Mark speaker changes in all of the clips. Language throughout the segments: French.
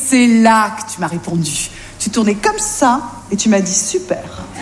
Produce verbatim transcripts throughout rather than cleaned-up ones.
Speaker 1: c'est là que tu m'as répondu. Tu tournais comme ça et tu m'as dit super.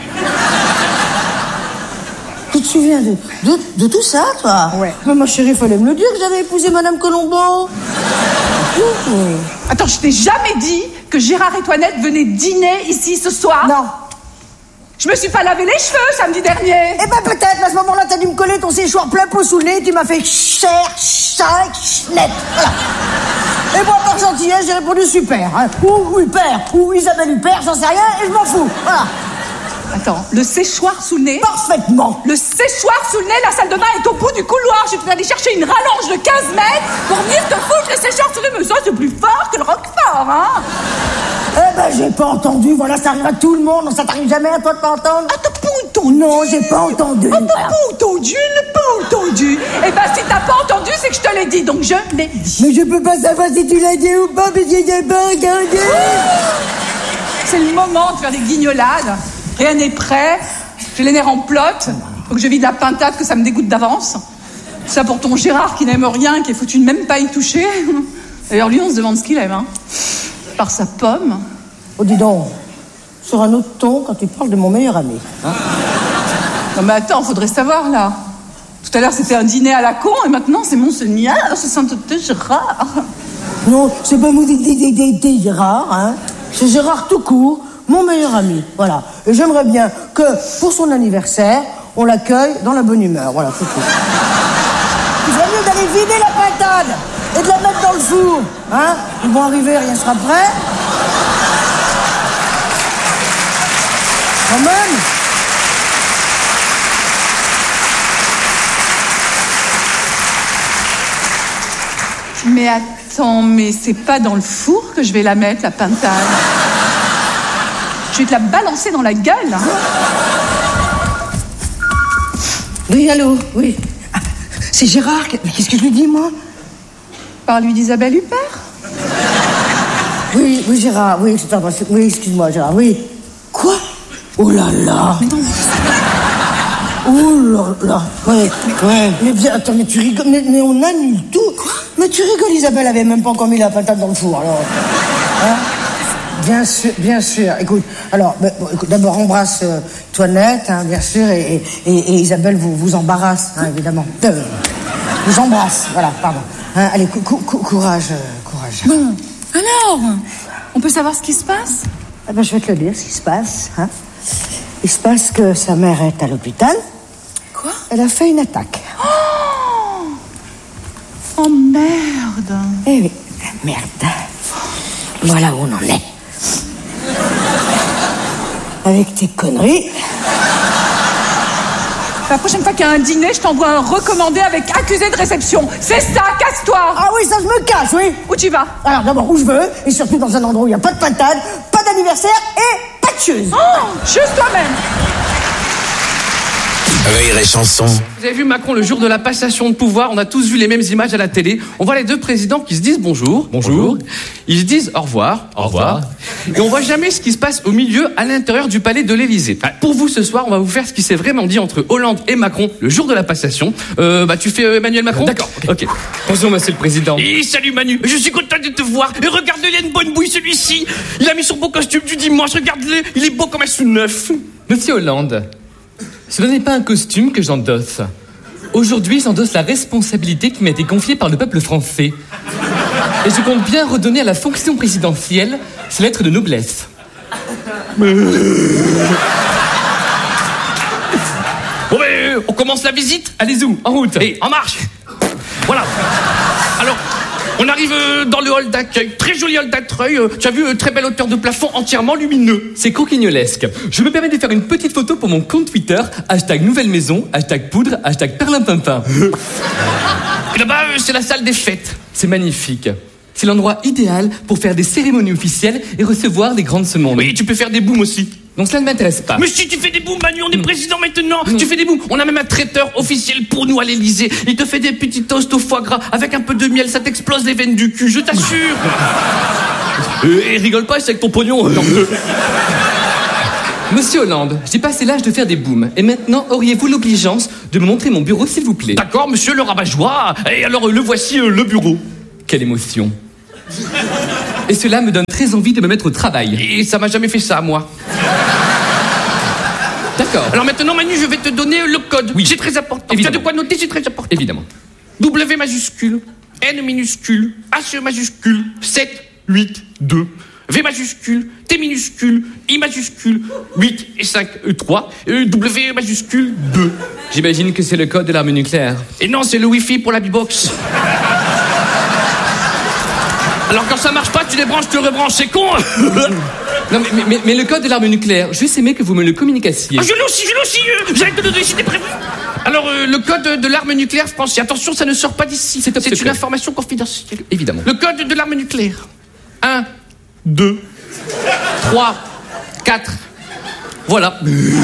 Speaker 2: Tu te souviens de, de, de tout ça, toi?
Speaker 1: Ouais.
Speaker 2: Mais ma chérie, fallait me le dire que j'avais épousé Madame Colombo.
Speaker 1: Attends, je t'ai jamais dit que Gérard et Toinette venaient dîner ici ce soir?
Speaker 2: Non.
Speaker 1: Je me suis pas lavé les cheveux samedi dernier.
Speaker 2: Eh ben peut-être, à ce moment-là, t'as dû me coller ton séchoir plein pot sous le nez, tu m'as fait cher, cinq, net. Voilà. Et moi, par gentillesse, j'ai répondu super. Hein. Ou Huppert, ou Isabelle Huppert, j'en sais rien, et je m'en fous. Voilà.
Speaker 1: Attends, le séchoir sous le nez?
Speaker 2: Parfaitement.
Speaker 1: Le séchoir sous le nez, la salle de bain est au bout du couloir. Je suis allée chercher une rallonge de quinze mètres pour venir te foutre le séchoir sous le nez. Mais ça, c'est plus fort que le roquefort, hein?
Speaker 2: Eh ben, j'ai pas entendu. Voilà, ça arrive à tout le monde. Ça t'arrive jamais à toi de pas entendre?
Speaker 1: Ah, t'as pas entendu?
Speaker 2: Non, j'ai pas entendu.
Speaker 1: Ah, t'as pas entendu? Le pas entendu? Eh ben, si t'as pas entendu, c'est que je te l'ai dit. Donc, je l'ai dit.
Speaker 2: Mais je peux pas savoir si tu l'as dit ou pas, mais j'ai pas regardé.
Speaker 1: C'est le moment de faire des guignolades. Rien n'est prêt. J'ai les nerfs en plot. Faut que je vide la pintade, que ça me dégoûte d'avance. Ça pour ton Gérard qui n'aime rien, qui est foutu de même pas y toucher. D'ailleurs, lui, on se demande ce qu'il aime, hein. Par sa pomme.
Speaker 2: Oh, dis donc. Sur un autre ton quand tu parles de mon meilleur ami. Hein?
Speaker 1: Non, mais attends, faudrait savoir, là. Tout à l'heure, c'était un dîner à la con, et maintenant, c'est Monseigneur, c'est Sainteté Gérard.
Speaker 2: Non, c'est pas mon Gérard, hein. C'est Gérard tout court. Mon meilleur ami, voilà. Et j'aimerais bien que, pour son anniversaire, on l'accueille dans la bonne humeur. Voilà, c'est tout. Il serait mieux d'aller vider la pintade et de la mettre dans le four. Hein? Ils vont arriver, rien sera prêt. Quand même.
Speaker 1: Mais attends, mais c'est pas dans le four que je vais la mettre, la pintade. Je vais te la balancer dans la gueule. Hein.
Speaker 2: Oui, allô, oui. Ah, c'est Gérard. Mais qu'est-ce que je lui dis, moi?
Speaker 1: Parle-lui d'Isabelle Huppert.
Speaker 2: Oui, oui, Gérard, oui, c'est pas... Oui, excuse-moi, Gérard, oui. Quoi? Oh là là.
Speaker 1: Mais non.
Speaker 2: Oh là là. Ouais, ouais. Mais bien, attends, mais tu rigoles. Mais, mais on annule tout. Quoi? Mais tu rigoles, Isabelle avait même pas encore mis la patate dans le four, alors. Hein? Bien sûr, bien sûr. Écoute, alors, bon, écoute, d'abord embrasse euh, Toinette, hein, bien sûr, et, et, et Isabelle vous, vous embarrasse, hein, évidemment. Euh, vous embrasse, voilà, pardon. Hein, allez, cou- cou- courage, euh, courage.
Speaker 1: Bon, alors, on peut savoir ce qui se passe?
Speaker 2: Ah ben, je vais te le dire, ce qui se passe. Hein. Il se passe que sa mère est à l'hôpital.
Speaker 1: Quoi?
Speaker 2: Elle a fait une attaque.
Speaker 1: Oh, oh merde.
Speaker 2: Eh oui, merde. Voilà où on en est. Avec tes conneries.
Speaker 1: La prochaine fois qu'il y a un dîner, je t'envoie un recommandé avec accusé de réception. C'est ça, casse-toi.
Speaker 2: Ah oui, ça je me cache, oui.
Speaker 1: Où tu vas?
Speaker 2: Alors d'abord où je veux, et surtout dans un endroit où il n'y a pas de pintade, pas d'anniversaire et pas de chose.
Speaker 1: Oh, juste toi-même.
Speaker 3: Rire et chanson.
Speaker 4: Vous avez vu Macron le jour de la passation de pouvoir, on a tous vu les mêmes images à la télé. On voit les deux présidents qui se disent bonjour. Bonjour. Ils se disent au revoir. Au revoir. Et on voit jamais ce qui se passe au milieu, à l'intérieur du palais de l'Élysée. Pour vous ce soir, on va vous faire ce qui s'est vraiment dit entre Hollande et Macron le jour de la passation. Euh, bah tu fais euh, Emmanuel Macron.
Speaker 5: D'accord.
Speaker 4: Ok.
Speaker 5: Bonjour, monsieur le président.
Speaker 4: Et salut Manu, je suis content de te voir. Et regarde, il a une bonne bouille celui-ci. Il a mis son beau costume du dimanche, regarde-le, il est beau comme un sou neuf.
Speaker 5: Monsieur Hollande, ce n'est pas un costume que j'endosse. Aujourd'hui, j'endosse la responsabilité qui m'a été confiée par le peuple français. Et je compte bien redonner à la fonction présidentielle ses lettres de noblesse.
Speaker 4: Bon ben, on commence la visite.
Speaker 5: Allez-y, en route.
Speaker 4: Et en marche. Voilà. Alors, on arrive dans le hall d'accueil. Très joli hall d'accueil. Tu as vu, très belle hauteur de plafond entièrement lumineux.
Speaker 5: C'est croquignolesque. Je me permets de faire une petite photo pour mon compte Twitter. Hashtag nouvelle maison, hashtag poudre, hashtag perlimpinpin.
Speaker 4: Et là-bas, c'est la salle des fêtes.
Speaker 5: C'est magnifique. C'est l'endroit idéal pour faire des cérémonies officielles et recevoir des grandes semondes.
Speaker 4: Oui, tu peux faire des booms aussi.
Speaker 5: Non, cela ne m'intéresse pas.
Speaker 4: Mais si tu fais des booms, Manu, on est président maintenant. Tu fais des booms. On a même un traiteur officiel pour nous à l'Élysée. Il te fait des petits toasts au foie gras avec un peu de miel. Ça t'explose les veines du cul, je t'assure. Et rigole pas, c'est avec ton pognon.
Speaker 5: Monsieur Hollande, j'ai passé l'âge de faire des booms. Et maintenant, auriez-vous l'obligeance de me montrer mon bureau, s'il vous plaît?
Speaker 4: D'accord, monsieur le rabat-joie. Et alors, le voici, euh, le bureau.
Speaker 5: Quelle émotion. Et cela me donne très envie de me mettre au travail.
Speaker 4: Et ça m'a jamais fait ça, moi.
Speaker 5: D'accord.
Speaker 4: Alors maintenant, Manu, je vais te donner le code.
Speaker 5: Oui.
Speaker 4: C'est très important.
Speaker 5: Évidemment.
Speaker 4: Tu as de quoi noter, c'est très important.
Speaker 5: Évidemment.
Speaker 4: W majuscule, N minuscule, H majuscule, sept, huit, deux. V majuscule, T minuscule, I majuscule, huit et cinq, trois. Euh, W majuscule, deux.
Speaker 5: J'imagine que c'est le code de l'arme nucléaire.
Speaker 4: Et non, c'est le Wi-Fi pour la B-Box. Alors quand ça marche pas, tu débranches, tu rebranches, c'est con.
Speaker 5: Non, mais, mais, mais le code de l'arme nucléaire, juste aimé que vous me le communicassiez.
Speaker 4: Ah, je l'ai aussi, je l'ai aussi. Euh, J'allais te le donner, c'était prévu. Alors, euh, le code de l'arme nucléaire français. Attention, ça ne sort pas d'ici.
Speaker 5: C'est top
Speaker 4: C'est une
Speaker 5: secret.
Speaker 4: information confidentielle.
Speaker 5: Évidemment.
Speaker 4: Le code de l'arme nucléaire. un, deux, trois, quatre. Voilà.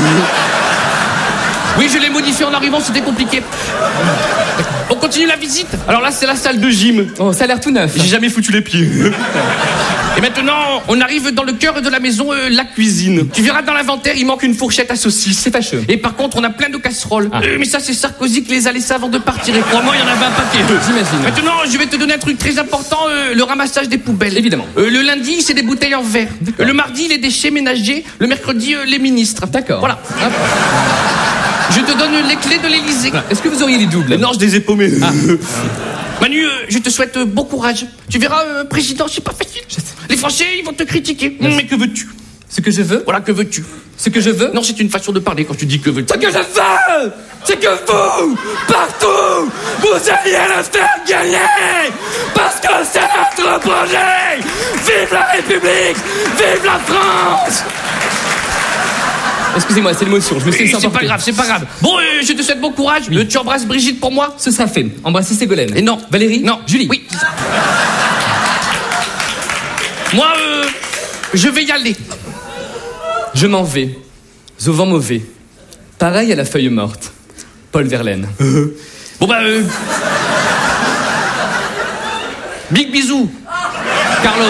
Speaker 4: Oui, je l'ai modifié en arrivant, c'était compliqué. On continue la visite. Alors là, c'est la salle de gym.
Speaker 5: Oh, ça a l'air tout neuf.
Speaker 4: J'ai jamais foutu les pieds. Et maintenant, on arrive dans le cœur de la maison, euh, la cuisine. Tu verras dans l'inventaire, il manque une fourchette à saucisse.
Speaker 5: C'est fâcheux.
Speaker 4: Et par contre, on a plein de casseroles.
Speaker 5: Ah.
Speaker 4: Euh, mais ça, c'est Sarkozy qui les a laissées avant de partir. Et crois-moi, il y en avait un paquet.
Speaker 5: J'imagine.
Speaker 4: Maintenant, je vais te donner un truc très important, euh, le ramassage des poubelles.
Speaker 5: Évidemment.
Speaker 4: Euh, le lundi, c'est des bouteilles en verre. Euh, le mardi, les déchets ménagers. Le mercredi, euh, les ministres.
Speaker 5: D'accord.
Speaker 4: Voilà. Hop. Je te donne les clés de l'Élysée.
Speaker 5: Est-ce que vous auriez les doubles?
Speaker 4: Non, je les ai paumés. Ah. Manu, euh, je te souhaite euh, bon courage. Tu verras, euh, président, c'est pas facile. Les Français, ils vont te critiquer.
Speaker 5: Merci.
Speaker 4: Mais que veux-tu?
Speaker 5: Ce que je veux?
Speaker 4: Voilà, que veux-tu?
Speaker 5: Ce que je veux?
Speaker 4: Non, c'est une façon de parler quand tu dis que veux-tu.
Speaker 5: Ce que je veux, c'est que vous, partout, vous alliez le faire gagner, parce que c'est notre projet. Vive la République, vive la France. Excusez-moi, c'est l'émotion, je me suis
Speaker 4: Et
Speaker 5: laissé
Speaker 4: C'est pas
Speaker 5: emporter.
Speaker 4: grave, c'est pas grave. Bon, euh, je te souhaite bon courage. Euh, tu embrasses Brigitte pour moi?
Speaker 5: Ce sera fait. Embrassez Ségolène.
Speaker 4: Et non.
Speaker 5: Valérie?
Speaker 4: Non.
Speaker 5: Julie?
Speaker 4: Oui. Moi, euh, je vais y aller.
Speaker 5: Je m'en vais, au vent mauvais. Pareil à la feuille morte. Paul Verlaine.
Speaker 4: Bon bah, euh... big bisous, Carlos.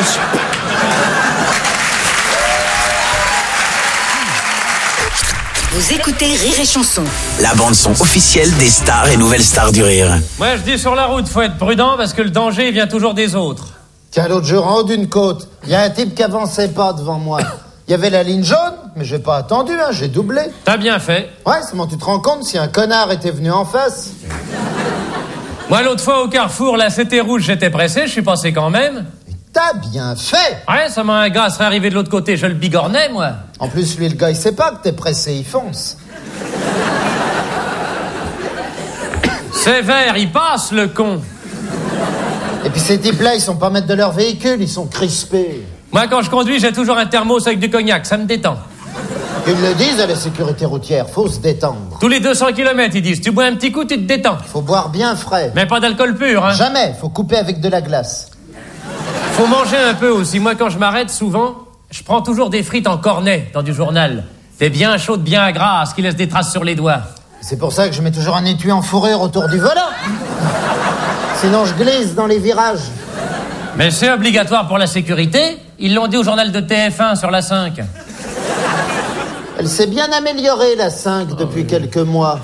Speaker 3: Vous écoutez Rire et Chanson.
Speaker 6: La bande-son officielle des stars et nouvelles stars du rire.
Speaker 7: Moi, je dis sur la route, faut être prudent parce que le danger vient toujours des autres.
Speaker 8: Tiens, l'autre jour, en haut d'une côte, il y a un type qui avançait pas devant moi. Il y avait la ligne jaune, mais j'ai pas attendu, hein, j'ai doublé.
Speaker 7: T'as bien fait.
Speaker 8: Ouais, seulement tu te rends compte si un connard était venu en face.
Speaker 7: Moi, l'autre fois au Carrefour, là, c'était rouge, j'étais pressé, je suis passé quand même.
Speaker 8: Mais t'as bien fait.
Speaker 7: Ouais, ça m'a un gars serait arrivé de l'autre côté, je le bigornais, moi.
Speaker 8: En plus, lui, le gars, il sait pas que t'es pressé, il fonce.
Speaker 7: C'est vert, il passe, le con.
Speaker 8: Et puis ces types-là, ils sont pas maîtres de leur véhicule, ils sont crispés.
Speaker 7: Moi, quand je conduis, j'ai toujours un thermos avec du cognac, ça me détend.
Speaker 8: Ils le disent à la sécurité routière, faut se détendre.
Speaker 7: Tous les deux cents kilomètres, ils disent, tu bois un petit coup, tu te détends.
Speaker 8: Faut boire bien frais.
Speaker 7: Mais pas d'alcool pur, hein.
Speaker 8: Jamais, faut couper avec de la glace.
Speaker 7: Faut manger un peu aussi. Moi, quand je m'arrête, souvent, je prends toujours des frites en cornet dans du journal. Des bien chaudes, bien grasses, qui laissent des traces sur les doigts.
Speaker 8: C'est pour ça que je mets toujours un étui en fourrure autour du volant. Sinon, je glisse dans les virages.
Speaker 7: Mais c'est obligatoire pour la sécurité. Ils l'ont dit au journal de T F un sur la cinq.
Speaker 8: Elle s'est bien améliorée, la cinq, depuis quelques mois.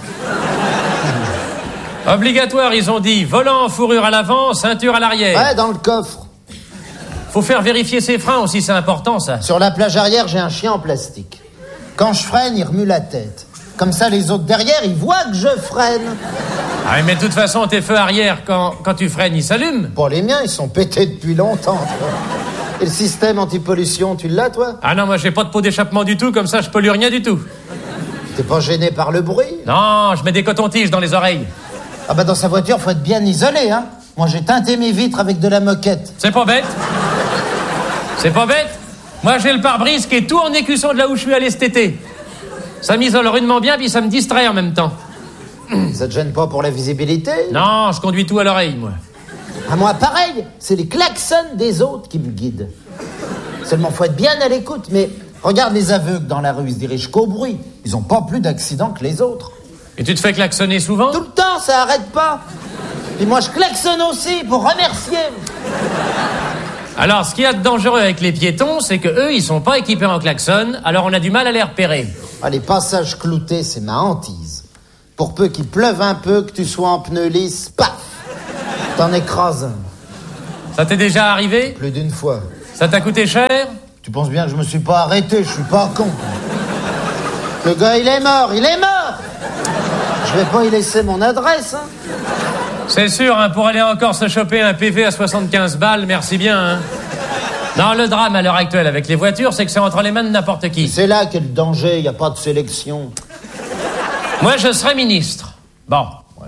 Speaker 7: Obligatoire, ils ont dit. Volant en fourrure à l'avant, ceinture à l'arrière.
Speaker 8: Ouais, dans le coffre.
Speaker 7: Faut faire vérifier ses freins aussi, c'est important, ça.
Speaker 8: Sur la plage arrière, j'ai un chien en plastique. Quand je freine, il remue la tête. Comme ça, les autres derrière, ils voient que je freine.
Speaker 7: Ah oui, mais de toute façon, tes feux arrière, quand, quand tu freines, ils s'allument.
Speaker 8: Bon, les miens, ils sont pétés depuis longtemps, toi. Et le système anti-pollution, tu l'as, toi?
Speaker 7: Ah non, moi, j'ai pas de pot d'échappement du tout, comme ça, je pollue rien du tout.
Speaker 8: T'es pas gêné par le bruit?
Speaker 7: Non, je mets des cotons-tiges dans les oreilles.
Speaker 8: Ah bah, dans sa voiture, faut être bien isolé, hein. Moi, j'ai teinté mes vitres avec de la moquette.
Speaker 7: C'est pas bête. C'est pas bête. Moi, j'ai le pare-brise qui est tout en écusson de là où je suis allé cet été. Ça m'isole rudement bien, puis ça me distrait en même temps.
Speaker 8: Ça te gêne pas pour la visibilité?
Speaker 7: Non, je conduis tout à l'oreille, moi.
Speaker 8: À moi, pareil, c'est les klaxons des autres qui me guident. Seulement, faut être bien à l'écoute, mais regarde les aveugles dans la rue, ils se dirigent qu'au bruit. Ils ont pas plus d'accidents que les autres.
Speaker 7: Et tu te fais klaxonner souvent?
Speaker 8: Tout le temps, ça arrête pas. Et moi, je klaxonne aussi pour remercier.
Speaker 7: Alors, ce qu'il y a de dangereux avec les piétons, c'est que eux, ils sont pas équipés en klaxon, alors on a du mal à les repérer.
Speaker 8: Ah, les passages cloutés, c'est ma hantise. Pour peu qu'il pleuve un peu, que tu sois en pneu lisse, paf, t'en écrases un.
Speaker 7: Ça t'est déjà arrivé?
Speaker 8: Plus d'une fois.
Speaker 7: Ça t'a coûté cher?
Speaker 8: Tu penses bien que je me suis pas arrêté, je suis pas con. Le gars, il est mort, il est mort. Je vais pas y laisser mon adresse, hein.
Speaker 7: C'est sûr, hein, pour aller encore se choper un P V à soixante-quinze balles, merci bien, hein. Non, le drame à l'heure actuelle avec les voitures, c'est que c'est entre les mains de n'importe qui.
Speaker 8: C'est là qu'est le danger, il n'y a pas de sélection.
Speaker 7: Moi, je serais ministre. Bon. Ouais.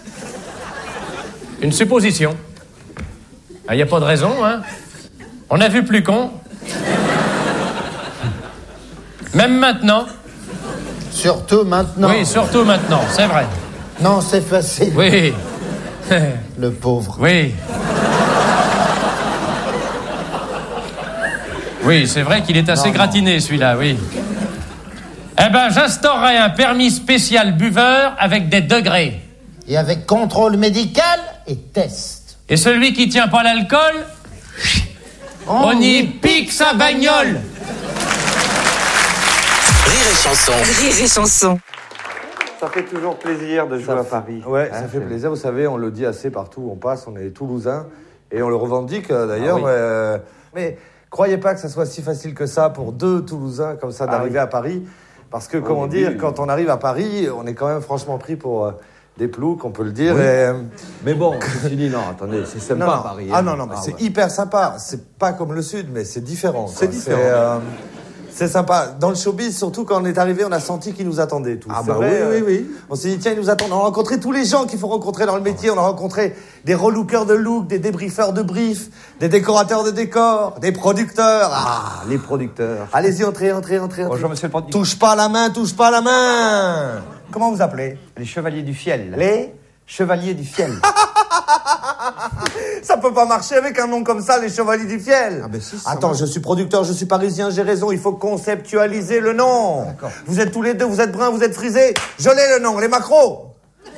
Speaker 7: Une supposition. Il n'y a pas de raison, hein. On a vu plus con. Même maintenant.
Speaker 8: Surtout maintenant.
Speaker 7: Oui, surtout maintenant, c'est vrai.
Speaker 8: Non, c'est facile.
Speaker 7: Oui.
Speaker 8: Le pauvre.
Speaker 7: Oui. Oui, c'est vrai qu'il est assez
Speaker 8: Non,
Speaker 7: gratiné, celui-là, oui. Eh ben, j'instaurerai un permis spécial buveur avec des degrés.
Speaker 8: Et avec contrôle médical et test.
Speaker 7: Et celui qui tient pas l'alcool,
Speaker 8: Oh,
Speaker 7: on y
Speaker 8: oui.
Speaker 7: pique sa bagnole.
Speaker 6: Rire et chanson.
Speaker 3: Rire et chanson.
Speaker 9: Ça fait toujours plaisir de jouer
Speaker 10: Ça
Speaker 9: à
Speaker 10: f-
Speaker 9: Paris.
Speaker 10: Ouais,
Speaker 9: Hein,
Speaker 10: ça fait
Speaker 9: c'est-
Speaker 10: plaisir. Vous savez, on le dit assez partout où on passe. On est Toulousains et on le revendique euh, d'ailleurs.
Speaker 9: Ah oui.
Speaker 10: euh, mais croyez pas que ça soit si facile que ça pour deux Toulousains comme ça
Speaker 9: Ah
Speaker 10: d'arriver
Speaker 9: oui.
Speaker 10: à Paris. Parce que,
Speaker 9: Oh,
Speaker 10: comment
Speaker 9: oui,
Speaker 10: dire,
Speaker 9: oui.
Speaker 10: quand on arrive à Paris, on est quand même franchement pris pour euh, des ploucs, on peut le dire.
Speaker 9: Oui.
Speaker 10: et, euh,
Speaker 9: Mais bon, je me dis non, attendez, c'est sympa
Speaker 10: non, non.
Speaker 9: Paris.
Speaker 10: Ah
Speaker 9: hein.
Speaker 10: non, non, mais
Speaker 9: Ah,
Speaker 10: c'est
Speaker 9: ouais.
Speaker 10: hyper sympa. C'est pas comme le Sud, mais c'est différent.
Speaker 9: C'est
Speaker 10: quoi.
Speaker 9: différent.
Speaker 10: euh, C'est sympa. Dans le showbiz, surtout quand on est arrivé, on a senti qu'ils nous attendaient tous.
Speaker 9: Ah
Speaker 10: C'est
Speaker 9: bah
Speaker 10: vrai,
Speaker 9: oui,
Speaker 10: euh,
Speaker 9: oui, oui.
Speaker 10: On s'est dit, tiens, ils nous attendent. On a rencontré tous les gens qu'il faut rencontrer dans le métier. On a rencontré des relookers de look, des débriefeurs de briefs, des décorateurs de décors, des producteurs. Ah,
Speaker 9: Ah, les producteurs.
Speaker 10: allez-y, entrez, entrez, entrez. entrez.
Speaker 9: Bonjour, monsieur le producteur.
Speaker 10: Touche pas la main, touche pas la main. Comment vous appelez?
Speaker 9: Les chevaliers du fiel.
Speaker 10: Les
Speaker 9: chevaliers du fiel.
Speaker 10: Ça peut pas marcher avec un nom comme ça, les Chevaliers du Fiel.
Speaker 9: Ah ben si, ça
Speaker 10: Attends,
Speaker 9: marche.
Speaker 10: je suis producteur, je suis parisien, j'ai raison, il faut conceptualiser le nom.
Speaker 9: D'accord.
Speaker 10: Vous êtes tous les deux, vous êtes bruns, vous êtes frisés. Je l'ai le nom, les macros.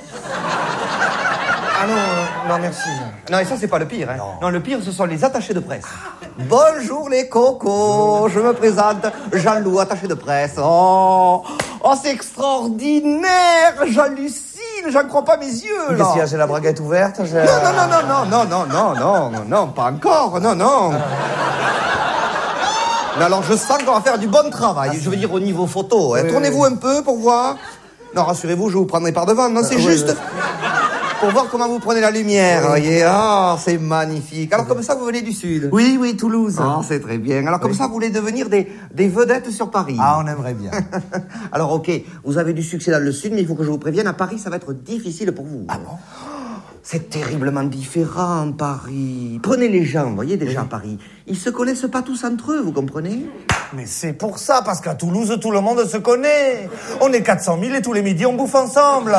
Speaker 9: Ah non, euh, non, merci. Non, et ça, c'est pas le pire. Hein.
Speaker 10: Non.
Speaker 9: le pire, ce sont les attachés de presse. Bonjour les cocos, je me présente, Jean-Loup, attaché de presse. Oh, oh c'est extraordinaire, j'hallucine, j'en crois pas mes yeux, là.
Speaker 10: Qu'est-ce qu'il y a, j'ai la braguette ouverte j'ai-
Speaker 9: Non, non, non, non, non, non, non, non, non, non, pas encore, non, non. Mais alors, je sens qu'on va faire du bon travail, je veux dire au niveau photo. Hein.
Speaker 10: Oui,
Speaker 9: Tournez-vous
Speaker 10: oui.
Speaker 9: un peu pour voir. Non, rassurez-vous, je vous prendrai par devant. Non, c'est
Speaker 10: oui,
Speaker 9: juste
Speaker 10: oui.
Speaker 9: pour voir comment vous prenez la lumière. Vous voyez, ah, c'est magnifique. Alors, comme ça, vous venez du Sud.
Speaker 10: Oui, oui, Toulouse.
Speaker 9: Ah, c'est très bien. Alors, comme ça, vous voulez devenir des, des vedettes sur Paris.
Speaker 10: Ah, on aimerait bien.
Speaker 9: Alors, ok, vous avez du succès dans le Sud, mais il faut que je vous prévienne, à Paris, ça va être difficile pour vous. Ah bon? C'est terriblement différent, Paris. Prenez les gens, vous voyez, déjà à Paris. Ils se connaissent pas tous entre eux, vous comprenez?
Speaker 10: Mais c'est pour ça, parce qu'à Toulouse, tout le monde se connaît. On est quatre cent mille et tous les midis, on bouffe ensemble.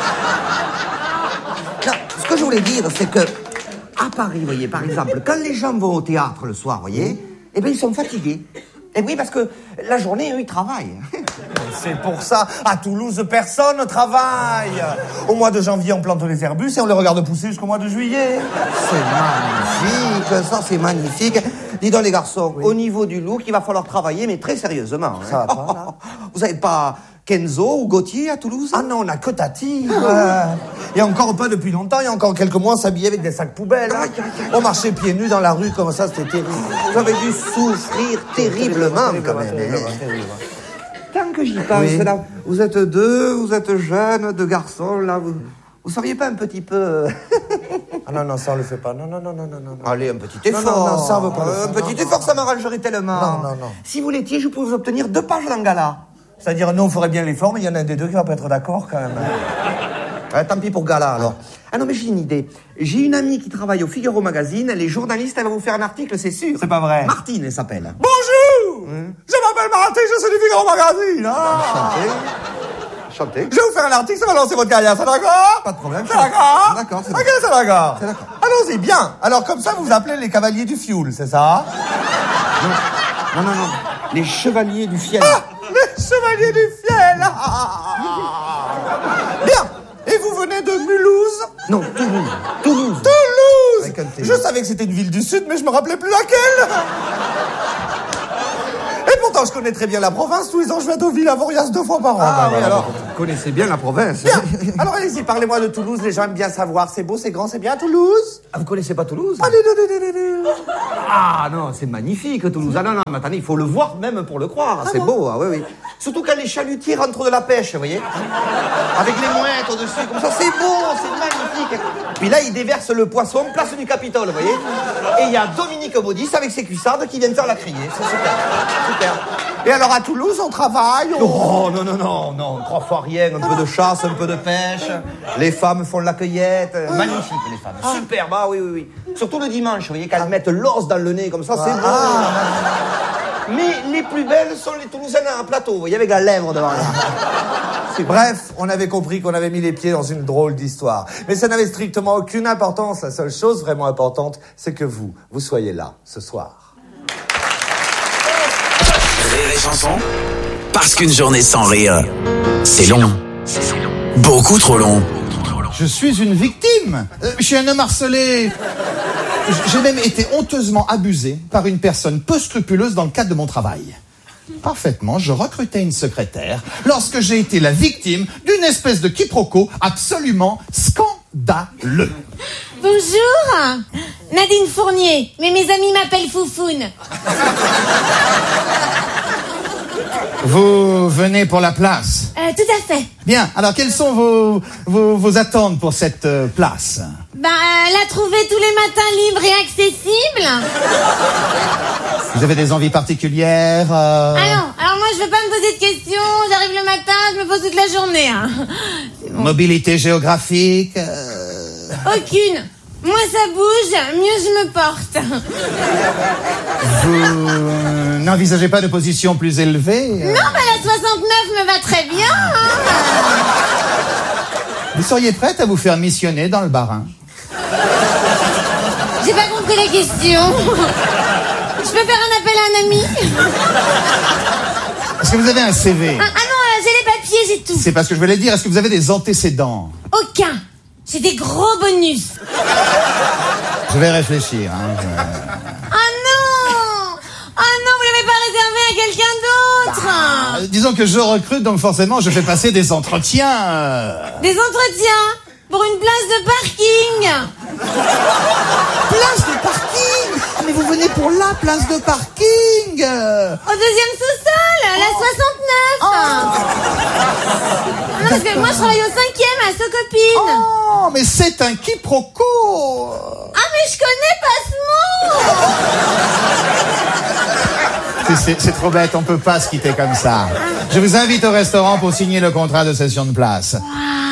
Speaker 9: Non, ce que je voulais dire, c'est que, à Paris, vous voyez, par exemple, quand les gens vont au théâtre le soir, vous voyez, eh bien, ils sont fatigués. Et oui, parce que la journée, eux, ils travaillent.
Speaker 10: C'est pour ça, à Toulouse, personne ne travaille. Au mois de janvier, on plante les herbus et on les regarde pousser jusqu'au mois de juillet.
Speaker 9: C'est magnifique, ça, c'est magnifique. Dis donc, les garçons, au niveau du look, il va falloir travailler, mais très sérieusement. hein.
Speaker 10: Ça va pas, là.
Speaker 9: Vous n'avez pas Kenzo ou Gauthier à Toulouse?
Speaker 10: Ah non, on a que Tati. Euh, Et encore pas depuis longtemps, il y a encore quelques mois, on s'habillait avec des sacs poubelles.
Speaker 9: Aïe, aïe, aïe.
Speaker 10: On marchait pieds nus dans la rue comme ça, c'était terrible.
Speaker 9: Vous avez dû souffrir terriblement, quand même. Tant que j'y pense,
Speaker 10: Oui.
Speaker 9: là, vous êtes deux, vous êtes jeunes, deux garçons, là, vous... Vous seriez pas un petit peu...
Speaker 10: Ah non, non, ça on le fait pas. Non, non, non, non, non, non.
Speaker 9: Allez, un petit
Speaker 10: Non,
Speaker 9: effort.
Speaker 10: non, non, ça, on veut pas le
Speaker 9: Un
Speaker 10: faire.
Speaker 9: petit
Speaker 10: Non,
Speaker 9: effort,
Speaker 10: non,
Speaker 9: ça
Speaker 10: non.
Speaker 9: m'arrangerait tellement.
Speaker 10: Non, non, non.
Speaker 9: Si vous l'étiez, je pourrais vous obtenir deux pages dans Gala.
Speaker 10: C'est-à-dire, nous, on ferait bien l'effort, mais il y en a un des deux qui va pas être d'accord quand même.
Speaker 9: Ouais, tant pis pour Gala, alors. Ah non, mais j'ai une idée. J'ai une amie qui travaille au Figaro Magazine. Elle est journaliste, elle va vous faire un article, c'est sûr.
Speaker 10: C'est pas vrai.
Speaker 9: Martine, elle s'appelle.
Speaker 10: Bonjour. Je m'appelle Martin, je suis du Figaro Magazine. Ah.
Speaker 9: Chantez. Chantez.
Speaker 10: Je vais vous faire un article, ça va lancer votre carrière, c'est d'accord?
Speaker 9: Pas de problème,
Speaker 10: C'est
Speaker 9: je-
Speaker 10: d'accord?
Speaker 9: D'accord, c'est
Speaker 10: Ok,
Speaker 9: d'accord.
Speaker 10: c'est d'accord.
Speaker 9: C'est d'accord.
Speaker 10: Allons-y, bien. Alors, comme ça, vous vous appelez les cavaliers du fioul, c'est ça?
Speaker 9: Non, non, non. Les chevaliers du fiel.
Speaker 10: Ah, les chevaliers du fiel. Ah. Bien. Et vous venez de Mulhouse?
Speaker 9: Non, Toulouse. Toulouse.
Speaker 10: Toulouse.
Speaker 9: Avec un T.
Speaker 10: Je savais que c'était une ville du Sud, mais je me rappelais plus laquelle. Et pourtant, je connais très bien la province. Tous les ans, je vais à Deauville, à Vorias deux fois par an.
Speaker 9: Ah,
Speaker 10: Ben,
Speaker 9: oui,
Speaker 10: voilà.
Speaker 9: alors, vous connaissez bien la province.
Speaker 10: Bien. Alors, allez-y, parlez-moi de Toulouse. Les gens aiment bien savoir. C'est beau, c'est grand, c'est bien, Toulouse?
Speaker 9: Ah, vous connaissez pas Toulouse? Ah non, c'est magnifique Toulouse. Ah non, non, mais attendez, il faut le voir même pour le croire. Ah, c'est bon. beau, ah oui, oui. Surtout quand les chalutiers rentrent de la pêche, vous voyez. Avec les mouettes au-dessus, comme ça, c'est beau, c'est magnifique. Puis là, ils déversent le poisson place du Capitole, vous voyez. Et il y a Dominique Baudis avec ses cuissardes qui viennent faire la criée. C'est super, super.
Speaker 10: Et alors à Toulouse, on travaille on...
Speaker 9: Oh non, non, non, non, trois fois rien, un peu de chasse, un peu de pêche. Les femmes font la cueillette. Magnifique, les femmes. Super, bah oui, oui, oui. Surtout le dimanche, vous voyez, quand elles mettent l'os dans le nez comme ça, c'est beau. Mais les plus belles sont les Toulousaines à plateau, vous voyez, avec la lèvre devant là.
Speaker 10: Bref, on avait compris qu'on avait mis les pieds dans une drôle d'histoire. Mais ça n'avait strictement aucune importance. La seule chose vraiment importante, c'est que vous, vous soyez là, ce soir.
Speaker 6: Rire et chanson, parce qu'une journée sans rire, c'est long. Beaucoup trop long.
Speaker 11: Je suis une victime. Euh, je suis un homme harcelé. J'ai même été honteusement abusé par une personne peu scrupuleuse dans le cadre de mon travail. Parfaitement, je recrutais une secrétaire lorsque j'ai été la victime d'une espèce de quiproquo absolument scandaleux.
Speaker 12: Bonjour, Nadine Fournier, mais mes amis m'appellent Foufoune.
Speaker 11: Vous venez pour la place?
Speaker 12: Euh, tout à fait.
Speaker 11: Bien, alors quelles sont vos, vos, vos attentes pour cette euh, place?
Speaker 12: Bah, la trouver tous les matins libre et accessible.
Speaker 11: Vous avez des envies particulières euh...
Speaker 12: Ah non, alors moi je veux pas me poser de questions, j'arrive le matin, je me pose toute la journée. Hein.
Speaker 11: Bon. Mobilité géographique euh...
Speaker 12: Aucune. Moins ça bouge, mieux je me porte.
Speaker 11: Vous euh, n'envisagez pas de position plus élevée euh...
Speaker 12: Non, bah la soixante-neuf me va très bien. Hein.
Speaker 11: Vous seriez prête à vous faire missionner dans le Bas-Rhin?
Speaker 12: J'ai pas compris la question. Je peux faire un appel à un ami?
Speaker 11: Est-ce que vous avez un C V?
Speaker 12: Ah, ah non, j'ai les papiers, j'ai tout.
Speaker 11: C'est pas ce que je voulais dire. Est-ce que vous avez des antécédents?
Speaker 12: Aucun. J'ai des gros bonus.
Speaker 11: Je vais réfléchir. Hein, je...
Speaker 12: Ah non! Ah non, vous l'avez pas réservé à quelqu'un d'autre.
Speaker 11: Bah, disons que je recrute, donc forcément je fais passer des entretiens.
Speaker 12: Des entretiens? Pour une place de parking.
Speaker 11: Place de parking? Mais vous venez pour la place de parking.
Speaker 12: Au deuxième sous-sol, à la soixante-neuf. Oh. Non, parce que moi je travaille au cinquième à Socopine.
Speaker 11: Oh, mais c'est un quiproquo.
Speaker 12: Ah, mais je connais pas ce mot.
Speaker 11: C'est, c'est, c'est trop bête, on peut pas se quitter comme ça. Je vous invite au restaurant pour signer le contrat de cession de place.
Speaker 12: Wow.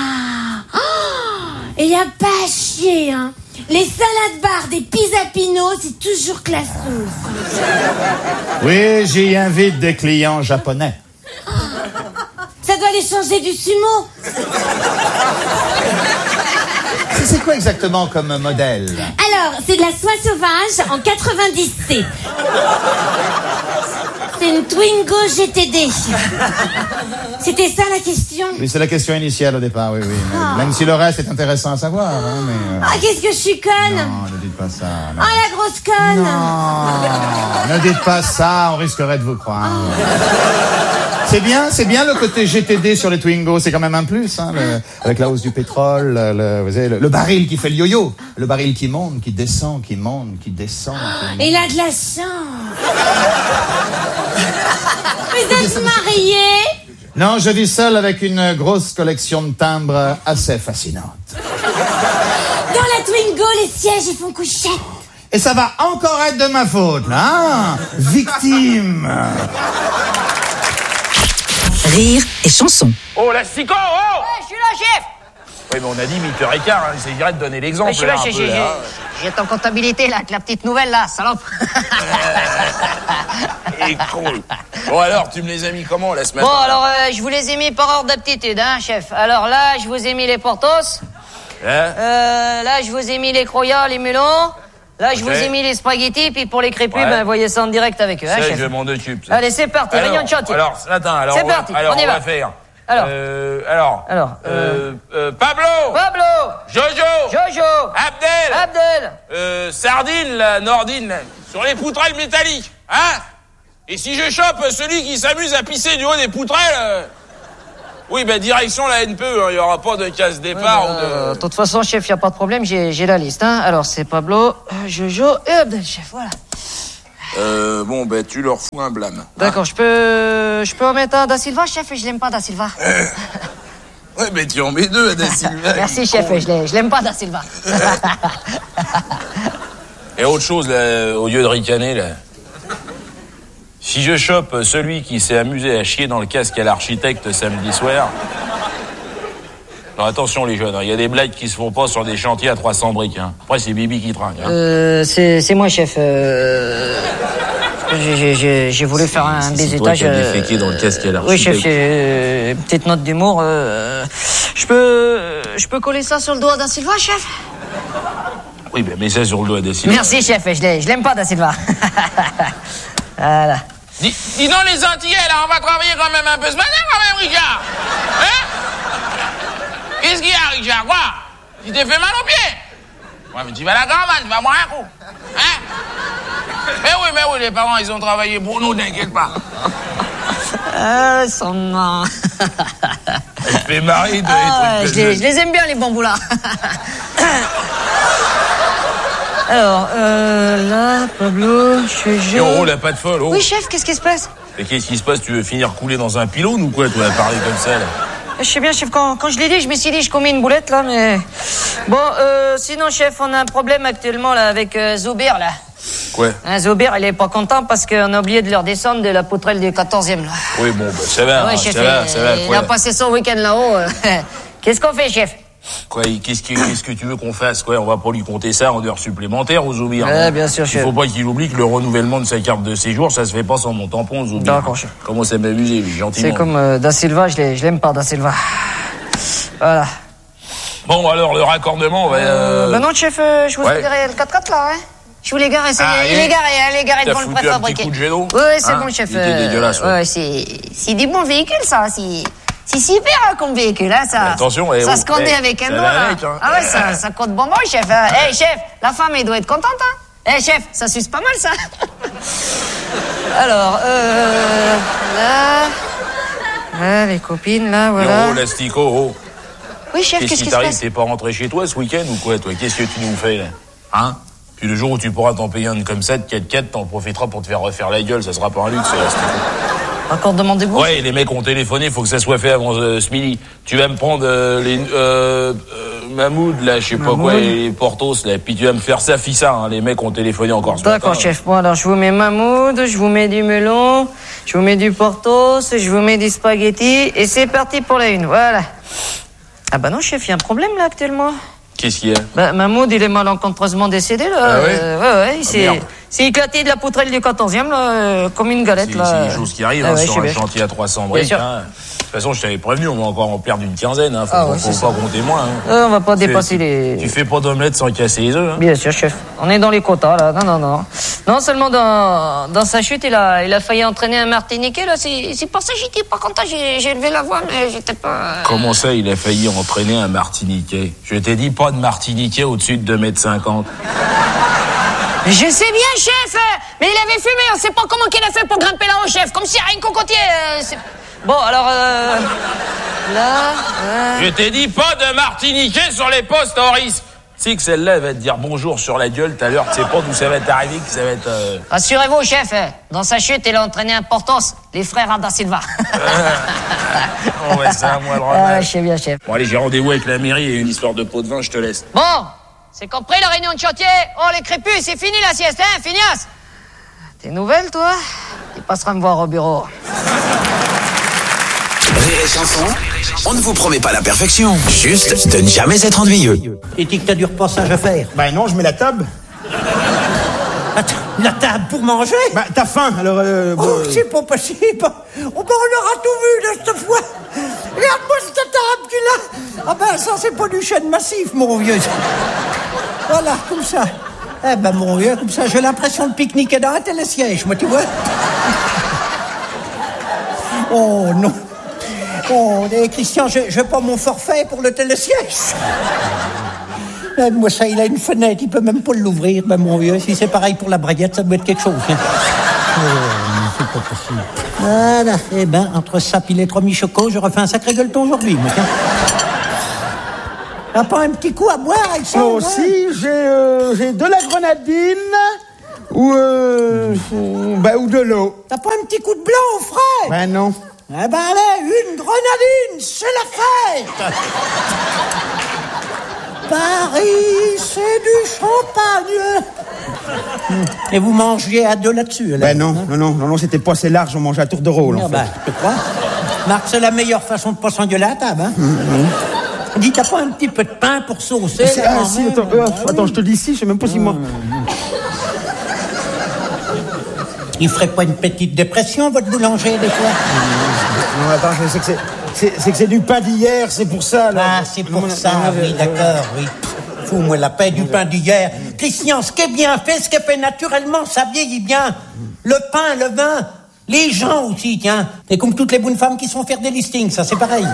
Speaker 12: Et y a pas à chier, hein. Les salades bar des Pizza Pino, c'est toujours classos.
Speaker 11: Oui, j'y invite des clients japonais.
Speaker 12: Ça doit les changer du sumo.
Speaker 11: C'est quoi exactement comme modèle?
Speaker 12: Alors, c'est de la soie sauvage en quatre-vingt-dix C. C'est une Twingo G T D. C'était ça la question?
Speaker 11: Oui, c'est la question initiale au départ, oui, oui. Oh. Même si le reste est intéressant à savoir, hein, mais... Euh...
Speaker 12: Ah, qu'est-ce que je suis conne!
Speaker 11: Non, ne dites pas ça.
Speaker 12: Non. Ah, la grosse conne!
Speaker 11: Non, ne dites pas ça, on risquerait de vous croire. Oh. C'est bien, c'est bien le côté G T D sur les Twingo, c'est quand même un plus, hein, le, avec la hausse du pétrole, le, vous savez, le, le baril qui fait le yo-yo, le baril qui monte, qui descend, qui monte, qui descend. Qui monte.
Speaker 12: Il a de la chance. Vous êtes marié?
Speaker 11: Non, je vis seul avec une grosse collection de timbres assez fascinante.
Speaker 12: Dans la Twingo, les sièges, ils font couchette.
Speaker 11: Et ça va encore être de ma faute, là, hein? Victime.
Speaker 3: Rire et chanson.
Speaker 13: Oh, la Sico, oh!
Speaker 14: Ouais, je suis là, chef!
Speaker 13: Oui, mais on a dit huit heures quinze, hein, il s'agirait de donner l'exemple.
Speaker 14: Ouais, je suis là, j'ai, j'ai, j'ai ton comptabilité, là, avec la petite nouvelle, là, salope.
Speaker 13: Et cool. Bon, alors, tu me les as mis comment, là, ce matin?
Speaker 14: Bon, alors, euh, je vous les ai mis par ordre d'aptitude, hein, chef. Alors là, je vous ai mis les portos.
Speaker 13: Hein?
Speaker 14: Euh, là, je vous ai mis les croyats, les melons. Là, je okay. vous ai mis les spaghettis, puis pour les crépus, ouais. ben, voyez ça en direct avec eux, hein, chef.
Speaker 13: Je m'en occupe.
Speaker 14: Allez, c'est parti,
Speaker 13: alors,
Speaker 14: réunion de chantier.
Speaker 13: Alors, attends, alors,
Speaker 14: c'est
Speaker 13: on
Speaker 14: parti,
Speaker 13: va, alors,
Speaker 14: on y
Speaker 13: on
Speaker 14: va.
Speaker 13: va faire.
Speaker 14: Alors,
Speaker 13: euh, alors,
Speaker 14: alors
Speaker 13: euh, euh, Pablo,
Speaker 14: Pablo,
Speaker 13: Jojo,
Speaker 14: Jojo,
Speaker 13: Abdel,
Speaker 14: Abdel,
Speaker 13: euh, Sardine, la Nordine, là, sur les poutrelles métalliques, hein? Et si je chope celui qui s'amuse à pisser du haut des poutrelles, euh, Oui, ben direction la N P E, il n'y aura pas de casse-départ
Speaker 14: Ouais, bah,
Speaker 13: ou de...
Speaker 14: De toute façon, chef, il n'y a pas de problème, j'ai j'ai la liste. Hein. Alors, c'est Pablo, Jojo et Abdel, chef, voilà.
Speaker 13: Euh, bon, ben tu leur fous un blâme.
Speaker 14: D'accord, je peux je peux en mettre un Da Silva, chef, et je l'aime pas, Da Silva.
Speaker 13: Ouais, mais tu en mets deux, Da Silva.
Speaker 14: Merci, chef, je l'ai- je l'aime pas, Da Silva.
Speaker 13: Et autre chose, là, au lieu de ricaner, là. Si je chope celui qui s'est amusé à chier dans le casque à l'architecte samedi soir... Alors attention les jeunes, il y a des blagues qui se font pas sur des chantiers à trois cents briques. Hein. Après, c'est Bibi qui trinque. Hein.
Speaker 14: Euh, c'est c'est moi, chef. Euh... j'ai- j'ai- J'ai j'ai voulu faire un baisetage.
Speaker 13: C'est toi qui as déféqué dans le casque à l'architecte.
Speaker 14: Oui, chef, c'est euh, une petite note d'humour. Euh... Je peux je peux coller ça sur le doigt d'A Silva, chef?
Speaker 13: Oui, ben mets ça sur le doigt Da Silva.
Speaker 14: Merci, chef, je l'ai- je l'aime pas, Da Silva. Voilà.
Speaker 13: Dis, dis donc les Antillais, là, on va travailler quand même un peu ce matin, quand même, Richard. Hein? Qu'est-ce qu'il y a, Richard? Quoi? Tu t'es fait mal aux pieds? Ouais, mais tu vas à la caravane, tu vas boire un coup. Hein? Mais oui, mais oui, les parents, ils ont travaillé pour nous, t'inquiète pas.
Speaker 14: Ah, ils sont marrants.
Speaker 13: Elle fait marrer de
Speaker 14: Ah,
Speaker 13: les
Speaker 14: je,
Speaker 13: trucs
Speaker 14: les,
Speaker 13: de
Speaker 14: je les aime bien, les bambous, là. Alors, euh, là, Pablo, Jojo...
Speaker 13: Oh, la patte folle, oh.
Speaker 14: Oui, chef, qu'est-ce qui se passe?
Speaker 13: Mais qu'est-ce qui se passe? Tu veux finir coulé dans un pylône ou quoi, toi, à parler comme ça, là?
Speaker 14: Je sais bien, chef, quand, quand je l'ai dit, je me suis dit, je commets une boulette, là, mais... Bon, euh, sinon, chef, on a un problème actuellement, là, avec euh, Zoubir, là.
Speaker 13: Quoi?
Speaker 14: Hein, Zoubir, il est pas content parce qu'on a oublié de leur descendre de la poutrelle du quatorzième, là.
Speaker 13: Oui, bon, bah, ça va,
Speaker 14: Ouais,
Speaker 13: hein,
Speaker 14: chef,
Speaker 13: ça va,
Speaker 14: il,
Speaker 13: ça va.
Speaker 14: il
Speaker 13: Quoi,
Speaker 14: a passé son week-end là-haut. euh. Qu'est-ce qu'on fait, chef?
Speaker 13: quoi qu'est-ce que, qu'est-ce que tu veux qu'on fasse? Quoi, on va pas lui compter ça en heures supplémentaires aux Zoubir.
Speaker 14: Ouais, bien sûr,
Speaker 13: Il
Speaker 14: chef.
Speaker 13: faut pas qu'il oublie que le renouvellement de sa carte de séjour, ça se fait pas sans mon tampon aux Zoubir.
Speaker 14: D'accord, chef.
Speaker 13: Comment ça m'amuser, lui, gentiment.
Speaker 14: C'est comme euh, Da Silva, je l'ai- je l'aime pas, Da Silva. Voilà.
Speaker 13: Bon, alors, le raccordement, on va... Euh...
Speaker 14: Bah non, chef, euh, je vous
Speaker 13: Ouais.
Speaker 14: ai garé le quatre-quatre, là, hein. Je vous l'ai garé, c'est
Speaker 13: Ah,
Speaker 14: il
Speaker 13: et-
Speaker 14: est garé, hein, il est garé
Speaker 13: T'as
Speaker 14: devant le
Speaker 13: foutu un
Speaker 14: préfabriqué.
Speaker 13: petit coup de gélo?
Speaker 14: Oui, oui, c'est
Speaker 13: Hein?
Speaker 14: bon, chef.
Speaker 13: Il était
Speaker 14: euh,
Speaker 13: dégueulasse, ouais.
Speaker 14: ouais, c'est c'est du bon véhicule, ça. C'est c'est super, hein, comme véhicule, hein, ça.
Speaker 13: Mais attention, eh,
Speaker 14: ça
Speaker 13: oh,
Speaker 14: se conduit
Speaker 13: eh,
Speaker 14: avec un
Speaker 13: ça
Speaker 14: doigt,
Speaker 13: va
Speaker 14: là.
Speaker 13: avec, hein.
Speaker 14: Ah ouais, ça, ça compte bonbon, chef. Hein. Eh, chef, la femme, elle doit être contente, hein. Eh, chef, ça suce pas mal, ça. Alors, euh... Là... Là, les copines, là, voilà.
Speaker 13: Oh, l'astico, oh.
Speaker 14: Oui, chef, qu'est-ce
Speaker 13: Qu'est-ce
Speaker 14: qui
Speaker 13: qui
Speaker 14: se
Speaker 13: t'arrive?
Speaker 14: passe?
Speaker 13: T'es pas rentré chez toi ce week-end ou quoi, toi? Qu'est-ce que tu nous fais, là? Hein? Puis le jour où tu pourras t'en payer un comme ça, de quatre quatre, t'en profiteras pour te faire refaire la gueule, ça sera pas un luxe, l'astico.
Speaker 14: Encore demandez-vous?
Speaker 13: Ouais, les mecs ont téléphoné, faut que ça soit fait avant euh, ce midi. Tu vas me prendre euh, les... Euh, euh, Mahmoud, là, je sais pas quoi, et les Portos, là. Puis tu vas me faire ça, fissa, hein. Les mecs ont téléphoné encore ce matin.
Speaker 14: D'accord, chef. Bon, alors, je vous mets Mahmoud, je vous mets du melon, je vous mets du Portos, je vous mets du spaghetti, et c'est parti pour la une. Voilà. Ah bah non, chef, il y a un problème, là, actuellement.
Speaker 13: Qu'est-ce qu'il y a?
Speaker 14: Bah, Mahmoud, il est malencontreusement décédé, là.
Speaker 13: Ah ouais?
Speaker 14: Euh, ouais, ouais, il
Speaker 13: Ah,
Speaker 14: s'est
Speaker 13: merde.
Speaker 14: s'est éclaté de la poutrelle du quatorzième, là, euh, comme une galette,
Speaker 13: C'est
Speaker 14: là.
Speaker 13: c'est des choses qui arrivent,
Speaker 14: Ah
Speaker 13: hein,
Speaker 14: ouais, je
Speaker 13: sur
Speaker 14: sais
Speaker 13: un
Speaker 14: bien.
Speaker 13: chantier à trois cents
Speaker 14: Bien
Speaker 13: briques.
Speaker 14: sûr.
Speaker 13: Hein. De toute façon, je t'avais prévenu, on va encore en perdre une quinzaine. Hein. Faut,
Speaker 14: Ah ouais,
Speaker 13: faut
Speaker 14: c'est
Speaker 13: pas
Speaker 14: ça.
Speaker 13: compter moins. Hein.
Speaker 14: Euh, on va pas
Speaker 13: C'est-
Speaker 14: dépasser les...
Speaker 13: Tu fais pas d'omelette sans casser les œufs. Hein.
Speaker 14: Bien sûr, chef. On est dans les quotas, là. Non, non, non. Non seulement dans, dans sa chute, il a, il a failli entraîner un Martiniquais, là. C'est c'est pour ça que j'étais pas content. J'ai j'ai levé la voix, mais j'étais pas...
Speaker 13: Comment ça, il a failli entraîner un Martiniquais? Je t'ai dit pas de Martiniquais au-dessus de deux mètres cinquante.
Speaker 14: Je sais bien, chef. Mais il avait fumé. On sait pas comment qu'il a fait pour grimper là-haut, chef. Comme si rien cocotier. Euh, c'est- bon, alors... Euh, là... euh,
Speaker 13: Je t'ai dit pas de Martiniquais sur les postes à risque. C'est que celle-là, elle va te dire bonjour sur la gueule tout à l'heure. Tu sais pas d'où ça va t'arriver, que ça va être... euh,
Speaker 14: Rassurez-vous, chef. Dans sa chute, il a entraîné un Portos. Les frères Ada Silva.
Speaker 13: Oh ouais, c'est à moi le
Speaker 14: Ah,
Speaker 13: remède.
Speaker 14: je sais bien, chef.
Speaker 13: Bon, allez, j'ai rendez-vous avec la mairie et une histoire de pot de vin, je te laisse.
Speaker 14: Bon, c'est compris la réunion de chantier. Oh, les crépus, c'est fini la sieste, hein, Finias? T'es nouvelle, toi? Il passera me voir au bureau.
Speaker 6: Rire et chanson, on ne vous promet pas la perfection, juste de ne jamais être ennuyeux.
Speaker 2: Et tu que t'as du repassage à faire?
Speaker 11: Bah non, je mets la table.
Speaker 2: Attends, la table pour manger?
Speaker 11: Bah t'as faim, alors... Euh, bon,
Speaker 2: Oh, c'est pas possible. Oh, ben, on aura tout vu de cette fois. Regarde-moi cette table qu'il a. Ah ben, ça, c'est pas du chêne massif, mon vieux. Voilà, comme ça. Eh ben, mon vieux, comme ça, j'ai l'impression de pique-niquer dans un télésiège, moi, tu vois. Oh, non. Oh, eh, Christian, je je veux pas mon forfait pour le télésiège. Eh, moi, ça, il a une fenêtre, il peut même pas l'ouvrir, ben, mon vieux. Si c'est pareil pour la braguette, ça doit être quelque chose. Hein. Oh, c'est
Speaker 15: pas possible. Voilà, eh ben, entre ça et les trois mi-chocos, je refais un sacré gueuleton aujourd'hui, moi, tiens. T'as pas un petit coup à boire avec ça?
Speaker 16: Moi aussi, j'ai euh, j'ai de la grenadine ou, euh, bah, ou de l'eau.
Speaker 15: T'as pas un petit coup de blanc au frais?
Speaker 16: Ben non.
Speaker 15: Eh ben allez, une grenadine, c'est la fête. Paris, c'est du champagne. Et vous mangez à deux là-dessus, là?
Speaker 16: Ben non, non, non, non, non, c'était pas assez large, on mangeait à tour de rôle, en fait.
Speaker 15: Ben, je te crois. Marc, c'est la meilleure façon de pas s'engueuler à la table, hein? Mmh. Dis, t'as pas un petit peu de pain pour saucer?
Speaker 16: C'est,
Speaker 15: là,
Speaker 16: ah, si,
Speaker 15: même,
Speaker 16: attends, euh, ah, attends, oui. Je te dis si, je sais même pas si moi...
Speaker 15: Il ferait pas une petite dépression, votre boulanger, des fois?
Speaker 16: Non, attends, c'est que c'est... C'est, c'est que c'est du pain d'hier, c'est pour ça, là.
Speaker 15: Ah, c'est pour ça, oui, d'accord, oui. Fous-moi la paix du pain d'hier. Christian, ce qui est bien fait, ce qui est fait naturellement, ça vieillit bien. Le pain, le vin, les gens aussi, tiens. Et comme toutes les bonnes femmes qui se font faire des listings, ça, c'est pareil.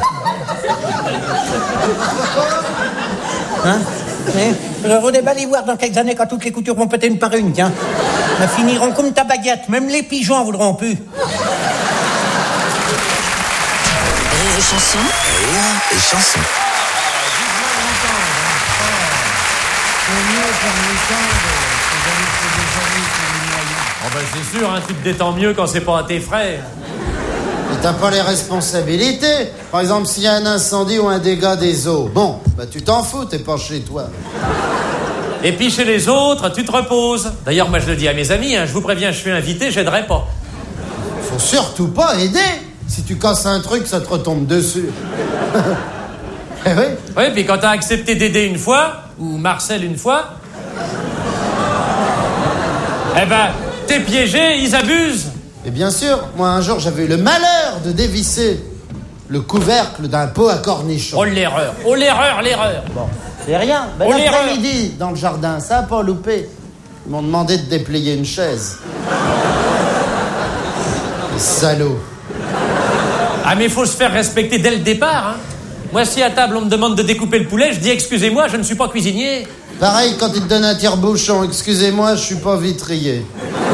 Speaker 15: Hein? Je redéballe y voir dans quelques années quand toutes les coutures vont péter une par une, tiens. Elles finiront comme ta baguette, même les pigeons en voudront plus.
Speaker 3: Rire et chanson.
Speaker 6: Rire et chanson.
Speaker 7: Oh ben c'est sûr, hein, tu te détends mieux quand c'est pas à tes frais.
Speaker 8: Et t'as pas les responsabilités. Par exemple, s'il y a un incendie ou un dégât des eaux, bon, bah tu t'en fous, t'es pas chez toi.
Speaker 7: Et puis chez les autres, tu te reposes. D'ailleurs, moi je le dis à mes amis, hein, je vous préviens, je suis invité, j'aiderai pas.
Speaker 8: Faut surtout pas aider. Si tu casses un truc, ça te retombe dessus. Eh oui.
Speaker 7: Oui, puis quand t'as accepté d'aider une fois, ou Marcel une fois, eh ben, t'es piégé, ils abusent.
Speaker 8: Et bien sûr, moi un jour j'avais eu le malheur de dévisser le couvercle d'un pot à cornichons.
Speaker 7: Oh l'erreur, oh l'erreur, l'erreur.
Speaker 8: Bon, c'est rien. Ben,
Speaker 7: oh,
Speaker 8: l'après-midi, dans le jardin, ça a pas loupé. Ils m'ont demandé de déplier une chaise. Les salauds.
Speaker 7: Ah mais faut se faire respecter dès le départ, hein. Moi si à table on me demande de découper le poulet, je dis excusez-moi, je ne suis pas cuisinier.
Speaker 8: Pareil quand ils te donnent un tire-bouchon, excusez-moi, je suis pas vitrier.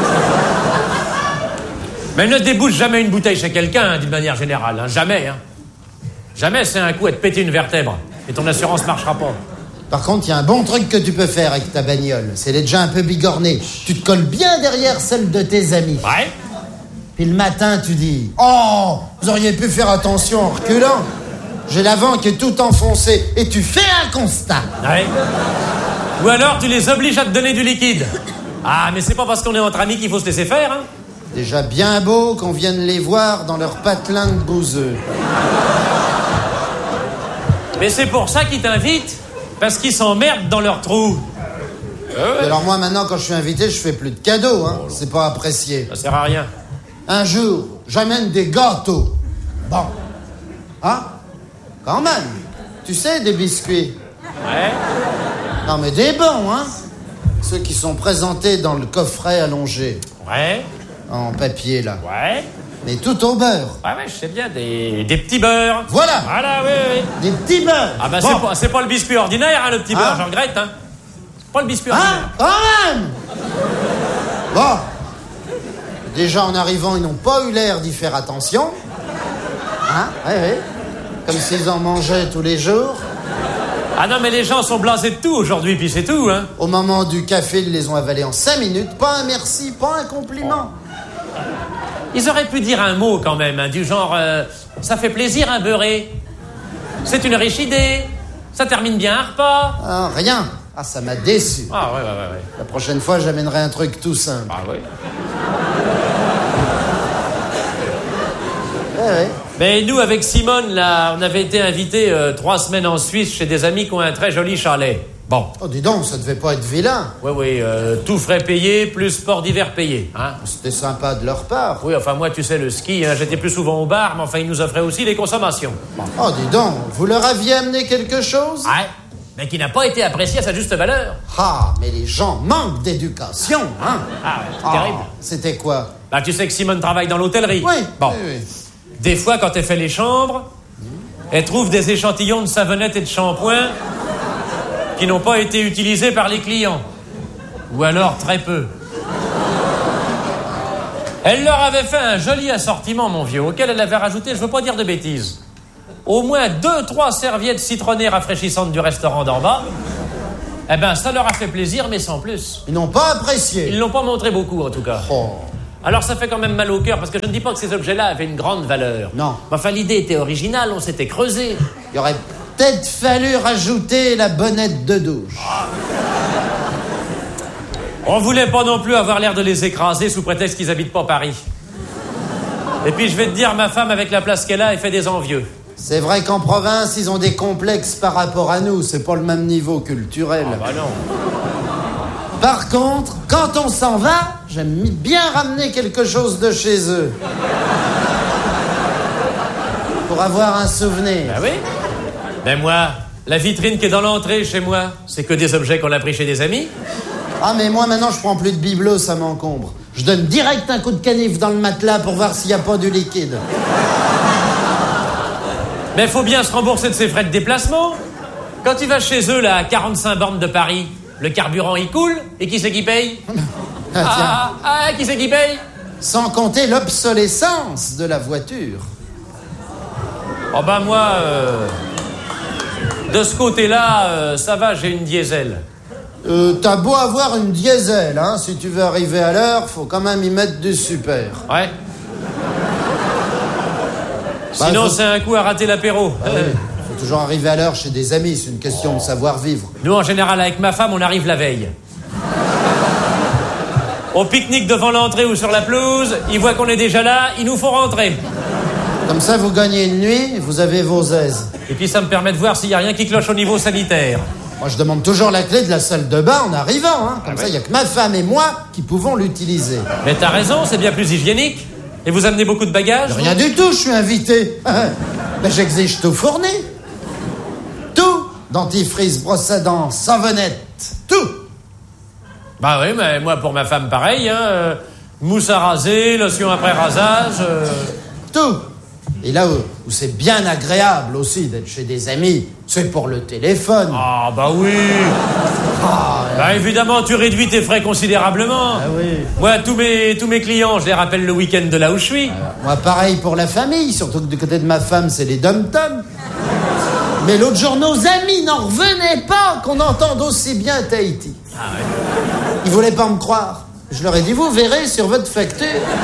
Speaker 7: Mais ne débouche jamais une bouteille chez quelqu'un, hein, d'une manière générale, hein. Jamais, hein. Jamais c'est un coup à te péter une vertèbre. Et ton assurance marchera pas.
Speaker 8: Par contre, il y a un bon truc que tu peux faire avec ta bagnole. C'est d'être déjà un peu bigorné. Tu te colles bien derrière celle de tes amis.
Speaker 7: Ouais.
Speaker 8: Puis le matin, tu dis « Oh, vous auriez pu faire attention en reculant. J'ai l'avant qui est tout enfoncé. » Et tu fais un constat.
Speaker 7: Ouais. Ou alors tu les obliges à te donner du liquide. Ah, mais c'est pas parce qu'on est entre amis qu'il faut se laisser faire, hein.
Speaker 8: Déjà bien beau qu'on vienne les voir dans leur patelin de bouseux.
Speaker 7: Mais c'est pour ça qu'ils t'invitent. Parce qu'ils s'emmerdent dans leur trou.
Speaker 8: Euh, alors moi, maintenant, quand je suis invité, je fais plus de cadeaux, hein. C'est pas apprécié.
Speaker 7: Ça sert à rien.
Speaker 8: Un jour, j'amène des gâteaux. Bon. Hein? Quand même. Tu sais, des biscuits.
Speaker 7: Ouais.
Speaker 8: Non, mais des bons, hein. Ceux qui sont présentés dans le coffret allongé.
Speaker 7: Ouais.
Speaker 8: En papier, là.
Speaker 7: Ouais.
Speaker 8: Mais tout au beurre.
Speaker 7: Ouais, ouais, je sais bien, des, des petits beurres.
Speaker 8: Voilà.
Speaker 7: Voilà, oui, oui.
Speaker 8: Des petits beurres.
Speaker 7: Ah bah
Speaker 8: bon.
Speaker 7: c'est, pas, c'est pas le biscuit ordinaire, hein, le petit
Speaker 8: hein?
Speaker 7: beurre, j'en regrette, hein. C'est pas le biscuit
Speaker 8: hein?
Speaker 7: ordinaire.
Speaker 8: Quand même. Bon. Déjà, en arrivant, ils n'ont pas eu l'air d'y faire attention. Hein? Oui, oui. Comme s'ils en mangeaient tous les jours.
Speaker 7: Ah non, mais les gens sont blasés de tout aujourd'hui, puis c'est tout, hein.
Speaker 8: Au moment du café, ils les ont avalés en cinq minutes. Pas un merci, pas un compliment.
Speaker 7: Ils auraient pu dire un mot quand même, hein, du genre euh, ça fait plaisir un beurré. C'est une riche idée. Ça termine bien un repas.
Speaker 8: Ah, rien. Ah, ça m'a déçu.
Speaker 7: Ah ouais, ouais, ouais, ouais.
Speaker 8: La prochaine fois, j'amènerai un truc tout simple.
Speaker 7: Ah ouais.
Speaker 8: Ouais, ouais.
Speaker 7: Mais nous, avec Simone, là, on avait été invités euh, trois semaines en Suisse chez des amis qui ont un très joli chalet. Bon.
Speaker 8: Oh, dis donc, ça devait pas être vilain.
Speaker 7: Oui, oui, euh, tout frais payé, plus sport d'hiver payé, hein.
Speaker 8: C'était sympa de leur part.
Speaker 7: Oui, enfin, moi, tu sais, le ski, hein, j'étais plus souvent au bar, mais enfin, ils nous offraient aussi les consommations. Bon.
Speaker 8: Oh, dis donc, vous leur aviez amené quelque chose?
Speaker 7: Ouais, mais qui n'a pas été apprécié à sa juste valeur.
Speaker 8: Ah, mais les gens manquent d'éducation, hein.
Speaker 7: Ah ouais, c'est
Speaker 8: ah,
Speaker 7: terrible.
Speaker 8: C'était quoi?
Speaker 7: Bah, tu sais que Simone travaille dans l'hôtellerie.
Speaker 8: Oui.
Speaker 7: Bon.
Speaker 8: Oui, oui.
Speaker 7: Des fois, quand elle fait les chambres, elle trouve des échantillons de savonnette et de shampoing qui n'ont pas été utilisés par les clients. Ou alors très peu. Elle leur avait fait un joli assortiment, mon vieux, auquel elle avait rajouté, je veux pas dire de bêtises, au moins deux, trois serviettes citronnées rafraîchissantes du restaurant d'en bas. Eh ben, ça leur a fait plaisir, mais sans plus.
Speaker 8: Ils n'ont pas apprécié.
Speaker 7: Ils l'ont pas montré beaucoup, en tout cas.
Speaker 8: Oh.
Speaker 7: Alors ça fait quand même mal au cœur, parce que je ne dis pas que ces objets-là avaient une grande valeur.
Speaker 8: Non.
Speaker 7: Mais enfin, l'idée était originale, on s'était creusé.
Speaker 8: Il aurait peut-être fallu rajouter la bonnette de douche.
Speaker 7: On voulait pas non plus avoir l'air de les écraser sous prétexte qu'ils habitent pas Paris. Et puis je vais te dire, ma femme, avec la place qu'elle a, elle fait des envieux.
Speaker 8: C'est vrai qu'en province, ils ont des complexes par rapport à nous. C'est pas le même niveau culturel.
Speaker 7: Ah bah non.
Speaker 8: Par contre, quand on s'en va, j'aime bien ramener quelque chose de chez eux. Pour avoir un souvenir.
Speaker 7: Ben oui. Ben moi, la vitrine qui est dans l'entrée chez moi, c'est que des objets qu'on a pris chez des amis.
Speaker 8: Ah mais moi maintenant je prends plus de bibelot, ça m'encombre. Je donne direct un coup de canif dans le matelas pour voir s'il n'y a pas du liquide.
Speaker 7: Mais faut bien se rembourser de ses frais de déplacement. Quand tu vas chez eux, là, à quarante-cinq bornes de Paris, le carburant il coule, et qui c'est qui paye?
Speaker 8: Ah, tiens.
Speaker 7: Ah, ah, ah, qui c'est qui paye?
Speaker 8: Sans compter l'obsolescence de la voiture.
Speaker 7: Oh ben moi, euh, de ce côté-là, euh, ça va, j'ai une diesel.
Speaker 8: Euh, t'as beau avoir une diesel, hein, si tu veux arriver à l'heure, faut quand même y mettre du super.
Speaker 7: Ouais.
Speaker 8: Bah,
Speaker 7: Sinon,
Speaker 8: faut...
Speaker 7: c'est un coup à rater l'apéro.
Speaker 8: Ah oui. Faut toujours arriver à l'heure chez des amis, c'est une question de savoir-vivre.
Speaker 7: Nous, en général, avec ma femme, on arrive la veille. Au pique-nique devant l'entrée ou sur la pelouse, ils voient qu'on est déjà là, ils nous font rentrer.
Speaker 8: Comme ça, vous gagnez une nuit, vous avez vos aises.
Speaker 7: Et puis ça me permet de voir s'il n'y a rien qui cloche au niveau sanitaire.
Speaker 8: Moi, je demande toujours la clé de la salle de bain en arrivant, hein. Comme
Speaker 7: ah
Speaker 8: ça, il
Speaker 7: ouais.
Speaker 8: n'y a que ma femme et moi qui pouvons l'utiliser.
Speaker 7: Mais t'as raison, c'est bien plus hygiénique. Et vous amenez beaucoup de bagages?
Speaker 8: Rien du tout, je suis invité. Ben, j'exige tout fourni. Tout. Dentifrice, brosse à dents, savonnette, tout.
Speaker 7: Bah oui, mais moi, pour ma femme, pareil, hein. Euh, mousse à raser, lotion après rasage... Euh...
Speaker 8: Tout. Et là où, où c'est bien agréable aussi d'être chez des amis, c'est pour le téléphone.
Speaker 7: Ah bah oui.
Speaker 8: Ah,
Speaker 7: bah évidemment, tu réduis tes frais considérablement.
Speaker 8: Ah oui.
Speaker 7: Moi, tous mes, tous mes clients, je les rappelle le week-end de là où je suis.
Speaker 8: Alors, moi, pareil pour la famille, surtout que du côté de ma femme, c'est les dom-toms. Mais l'autre jour, nos amis n'en revenaient pas qu'on entende aussi bien Tahiti.
Speaker 7: Ah ouais.
Speaker 8: Ils voulaient pas me croire. Je leur ai dit, vous verrez sur votre facture.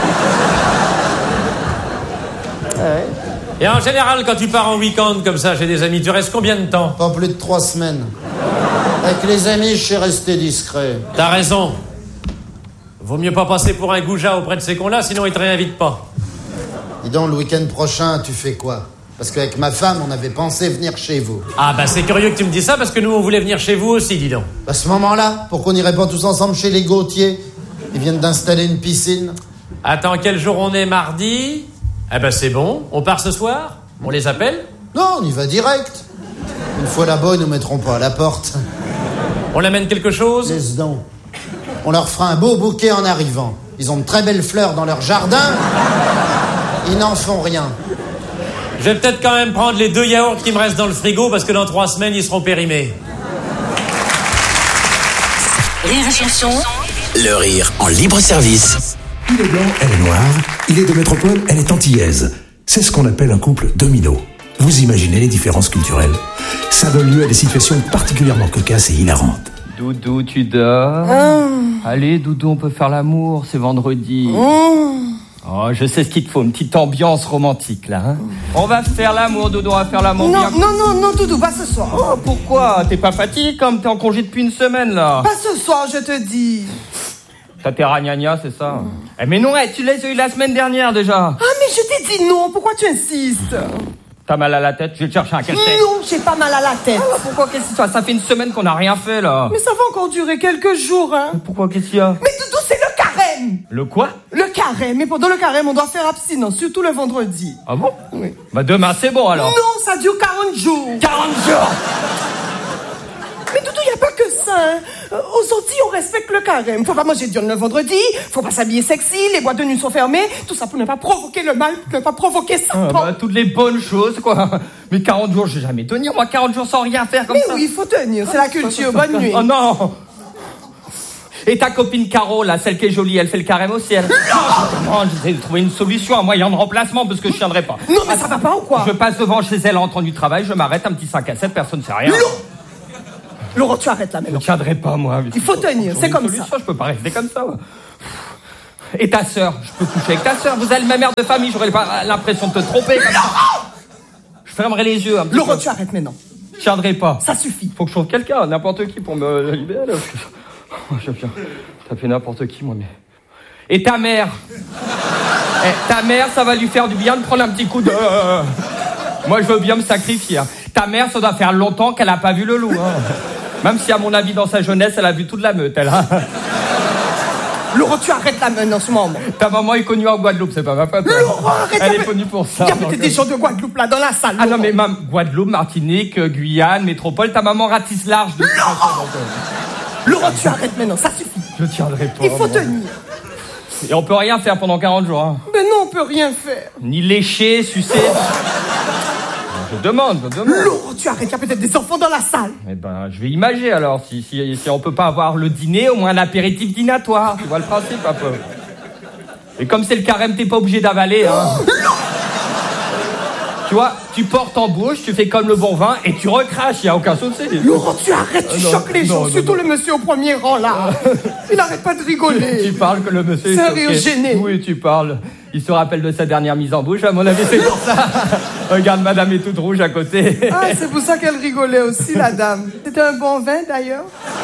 Speaker 7: Ouais. Et en général, quand tu pars en week-end comme ça chez des amis, tu restes combien de temps?
Speaker 8: Pas plus de trois semaines. Avec les amis, je suis resté discret.
Speaker 7: T'as raison. Vaut mieux pas passer pour un goujat auprès de ces cons-là, sinon ils te réinvitent pas.
Speaker 8: Dis donc, le week-end prochain, tu fais quoi? Parce qu'avec ma femme, on avait pensé venir chez vous.
Speaker 7: Ah bah c'est curieux que tu me dises ça, parce que nous, on voulait venir chez vous aussi, dis donc.
Speaker 8: À ce moment-là, pourquoi on n'irait pas tous ensemble chez les Gauthier? Ils viennent d'installer une piscine.
Speaker 7: Attends, quel jour on est? Mardi? Ah bah c'est bon, on part ce soir? On les appelle?
Speaker 8: Non, on y va direct. Une fois là-bas, ils nous mettront pas à la porte.
Speaker 7: On amène quelque chose?
Speaker 8: Laisse donc. On leur fera un beau bouquet en arrivant. Ils ont de très belles fleurs dans leur jardin. Ils n'en font rien.
Speaker 7: Je vais peut-être quand même prendre les deux yaourts qui me restent dans le frigo, parce que dans trois semaines, ils seront périmés.
Speaker 3: Rire et chanson.
Speaker 6: Le rire en libre service.
Speaker 17: Il est blanc, elle est noire. Il est de métropole, elle est antillaise. C'est ce qu'on appelle un couple domino. Vous imaginez les différences culturelles. Ça donne lieu à des situations particulièrement cocasses et hilarantes.
Speaker 18: Doudou, tu dors?
Speaker 12: Oh.
Speaker 18: Allez, Doudou, on peut faire l'amour, c'est vendredi.
Speaker 12: Oh.
Speaker 18: Oh, je sais ce qu'il te faut, une petite ambiance romantique, là. Hein. On va faire l'amour, Doudou, on va faire l'amour.
Speaker 12: Non,
Speaker 18: bien...
Speaker 12: non, non, non, Doudou, pas ce soir.
Speaker 18: Oh, pourquoi? T'es pas fatigué comme t'es en congé depuis une semaine, là?
Speaker 12: Pas ce soir, je te dis.
Speaker 18: T'as tes ragnagnas, c'est ça? Mm. Eh, mais non, ouais, tu l'as eu la semaine dernière, déjà.
Speaker 12: Ah, mais je t'ai dit non, pourquoi tu insistes?
Speaker 18: T'as mal à la tête? Je vais te chercher un cachet.
Speaker 12: Non, j'ai pas mal à la tête.
Speaker 18: Ah, pourquoi? Qu'est-ce que ça? Ça fait une semaine qu'on n'a rien fait, là.
Speaker 12: Mais ça va encore durer quelques jours, hein.
Speaker 18: Mais pourquoi? Qu'est-ce qu'il y a?
Speaker 12: Mais Doudou, c'est le carême.
Speaker 18: Le quoi?
Speaker 12: Le carême. Mais pendant le carême, on doit faire abstinence, surtout le vendredi.
Speaker 18: Ah bon?
Speaker 12: Oui.
Speaker 18: Bah demain, c'est bon, alors.
Speaker 12: Non, ça dure quarante jours.
Speaker 18: quarante jours?
Speaker 12: Mais Doudou, il n'y a pas que ça. Hein. Aux Antilles, on respecte le carême. Faut pas manger de viande le vendredi, faut pas s'habiller sexy, les boîtes de nuit sont fermées. Tout ça pour ne pas provoquer le mal, ne pas provoquer ça.
Speaker 18: Ah, bah, toutes les bonnes choses, quoi. Mais quarante jours, je vais jamais tenir. Moi, quarante jours sans rien faire comme
Speaker 12: mais
Speaker 18: ça.
Speaker 12: Mais oui, il faut tenir. C'est la culture. Bonne nuit.
Speaker 18: Oh non. Et ta copine Caro, là, celle qui est jolie, elle fait le carême aussi, elle. Non, j'essaie de trouver une solution, un moyen de remplacement, parce que je tiendrai pas.
Speaker 12: Non, mais ça va pas ou quoi?
Speaker 18: Je passe devant chez elle en rentrant du travail, je m'arrête, un petit cinq à sept, personne ne sait rien.
Speaker 12: Laurent, Laurent, tu arrêtes là maintenant.
Speaker 18: Je tiendrai pas, moi.
Speaker 12: Il faut tenir, c'est comme
Speaker 18: solution,
Speaker 12: ça.
Speaker 18: Je peux pas rester comme ça. Ouais. Et ta sœur, je peux coucher avec ta sœur. Vous avez le même air de famille, j'aurais pas l'impression de te tromper. Comme ça. Je fermerai les yeux un petit
Speaker 12: Laurent,
Speaker 18: peu.
Speaker 12: tu arrêtes maintenant.
Speaker 18: Je tiendrai pas.
Speaker 12: Ça suffit.
Speaker 18: Faut que je trouve quelqu'un, n'importe qui pour me libérer. Là. Je viens taper n'importe qui, moi, mais... Et ta mère eh, ta mère, ça va lui faire du bien de prendre un petit coup de... Moi, je veux bien me sacrifier. Ta mère, ça doit faire longtemps qu'elle a pas vu le loup. Hein. Même si, à mon avis, dans sa jeunesse, elle a vu toute la meute, elle. Hein.
Speaker 12: Laurent, tu arrêtes là maintenant, en ce moment.
Speaker 18: Ta maman est connue en Guadeloupe, c'est pas ma faute.
Speaker 12: Laurent, arrête.
Speaker 18: Elle est connue pour ça.
Speaker 12: Il y a peut-être des gens de Guadeloupe là dans la salle.
Speaker 18: Ah non, mais même Guadeloupe, Martinique, Guyane, Métropole, ta maman ratisse large. De...
Speaker 12: Laurent, Laurent, tu arrêtes maintenant, ça suffit.
Speaker 18: Je tiendrai pas.
Speaker 12: Il faut
Speaker 18: moi.
Speaker 12: tenir.
Speaker 18: Et on peut rien faire pendant quarante jours. Hein.
Speaker 12: Mais non, on peut rien faire.
Speaker 18: Ni lécher, sucer. Je demande, je demande.
Speaker 12: Laurent, tu arrêtes, il y a peut-être des enfants dans la salle.
Speaker 18: Eh ben, je vais imager alors. Si, si, si on peut pas avoir le dîner, au moins l'apéritif dînatoire. Tu vois le principe un peu. Et comme c'est le carême, t'es pas obligé d'avaler. Hein. Tu vois, tu portes en bouche, tu fais comme le bon vin et tu recraches, y a aucun souci.
Speaker 12: Laurent, tu arrêtes, tu
Speaker 18: Euh, non,
Speaker 12: choques les gens,
Speaker 18: non, non,
Speaker 12: surtout
Speaker 18: non.
Speaker 12: le monsieur au premier rang là. Il arrête pas de rigoler.
Speaker 18: Tu parles que le monsieur est
Speaker 12: C'est un
Speaker 18: choqué.
Speaker 12: rire gêné.
Speaker 18: Oui, tu parles. Il se rappelle de sa dernière mise en bouche, à mon avis, c'est pour ça. Regarde, madame est toute rouge à côté.
Speaker 12: Ah, c'est pour ça qu'elle rigolait aussi, la dame. C'était un bon vin d'ailleurs.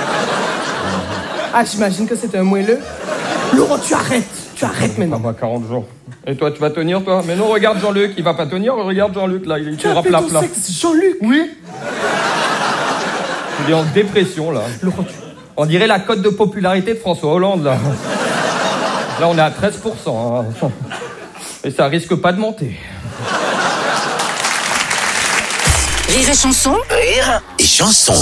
Speaker 12: Ah, j'imagine que c'était un moelleux. Laurent, tu arrêtes. Tu arrêtes maintenant.
Speaker 18: Ah, moi, quarante jours. Et toi, tu vas tenir, toi? Mais non, regarde Jean-Luc, il va pas tenir. Regarde Jean-Luc, là, il
Speaker 12: Tu
Speaker 18: tirera
Speaker 12: appelles
Speaker 18: plat
Speaker 12: ton
Speaker 18: plat.
Speaker 12: sexe Jean-Luc?
Speaker 18: Oui. Il est en dépression, là.
Speaker 12: Laurent, tu...
Speaker 18: On dirait la cote de popularité de François Hollande, là. Là, on est à treize pour cent. Hein. Et ça risque pas de monter.
Speaker 3: Rire et chanson.
Speaker 6: Rire et chanson.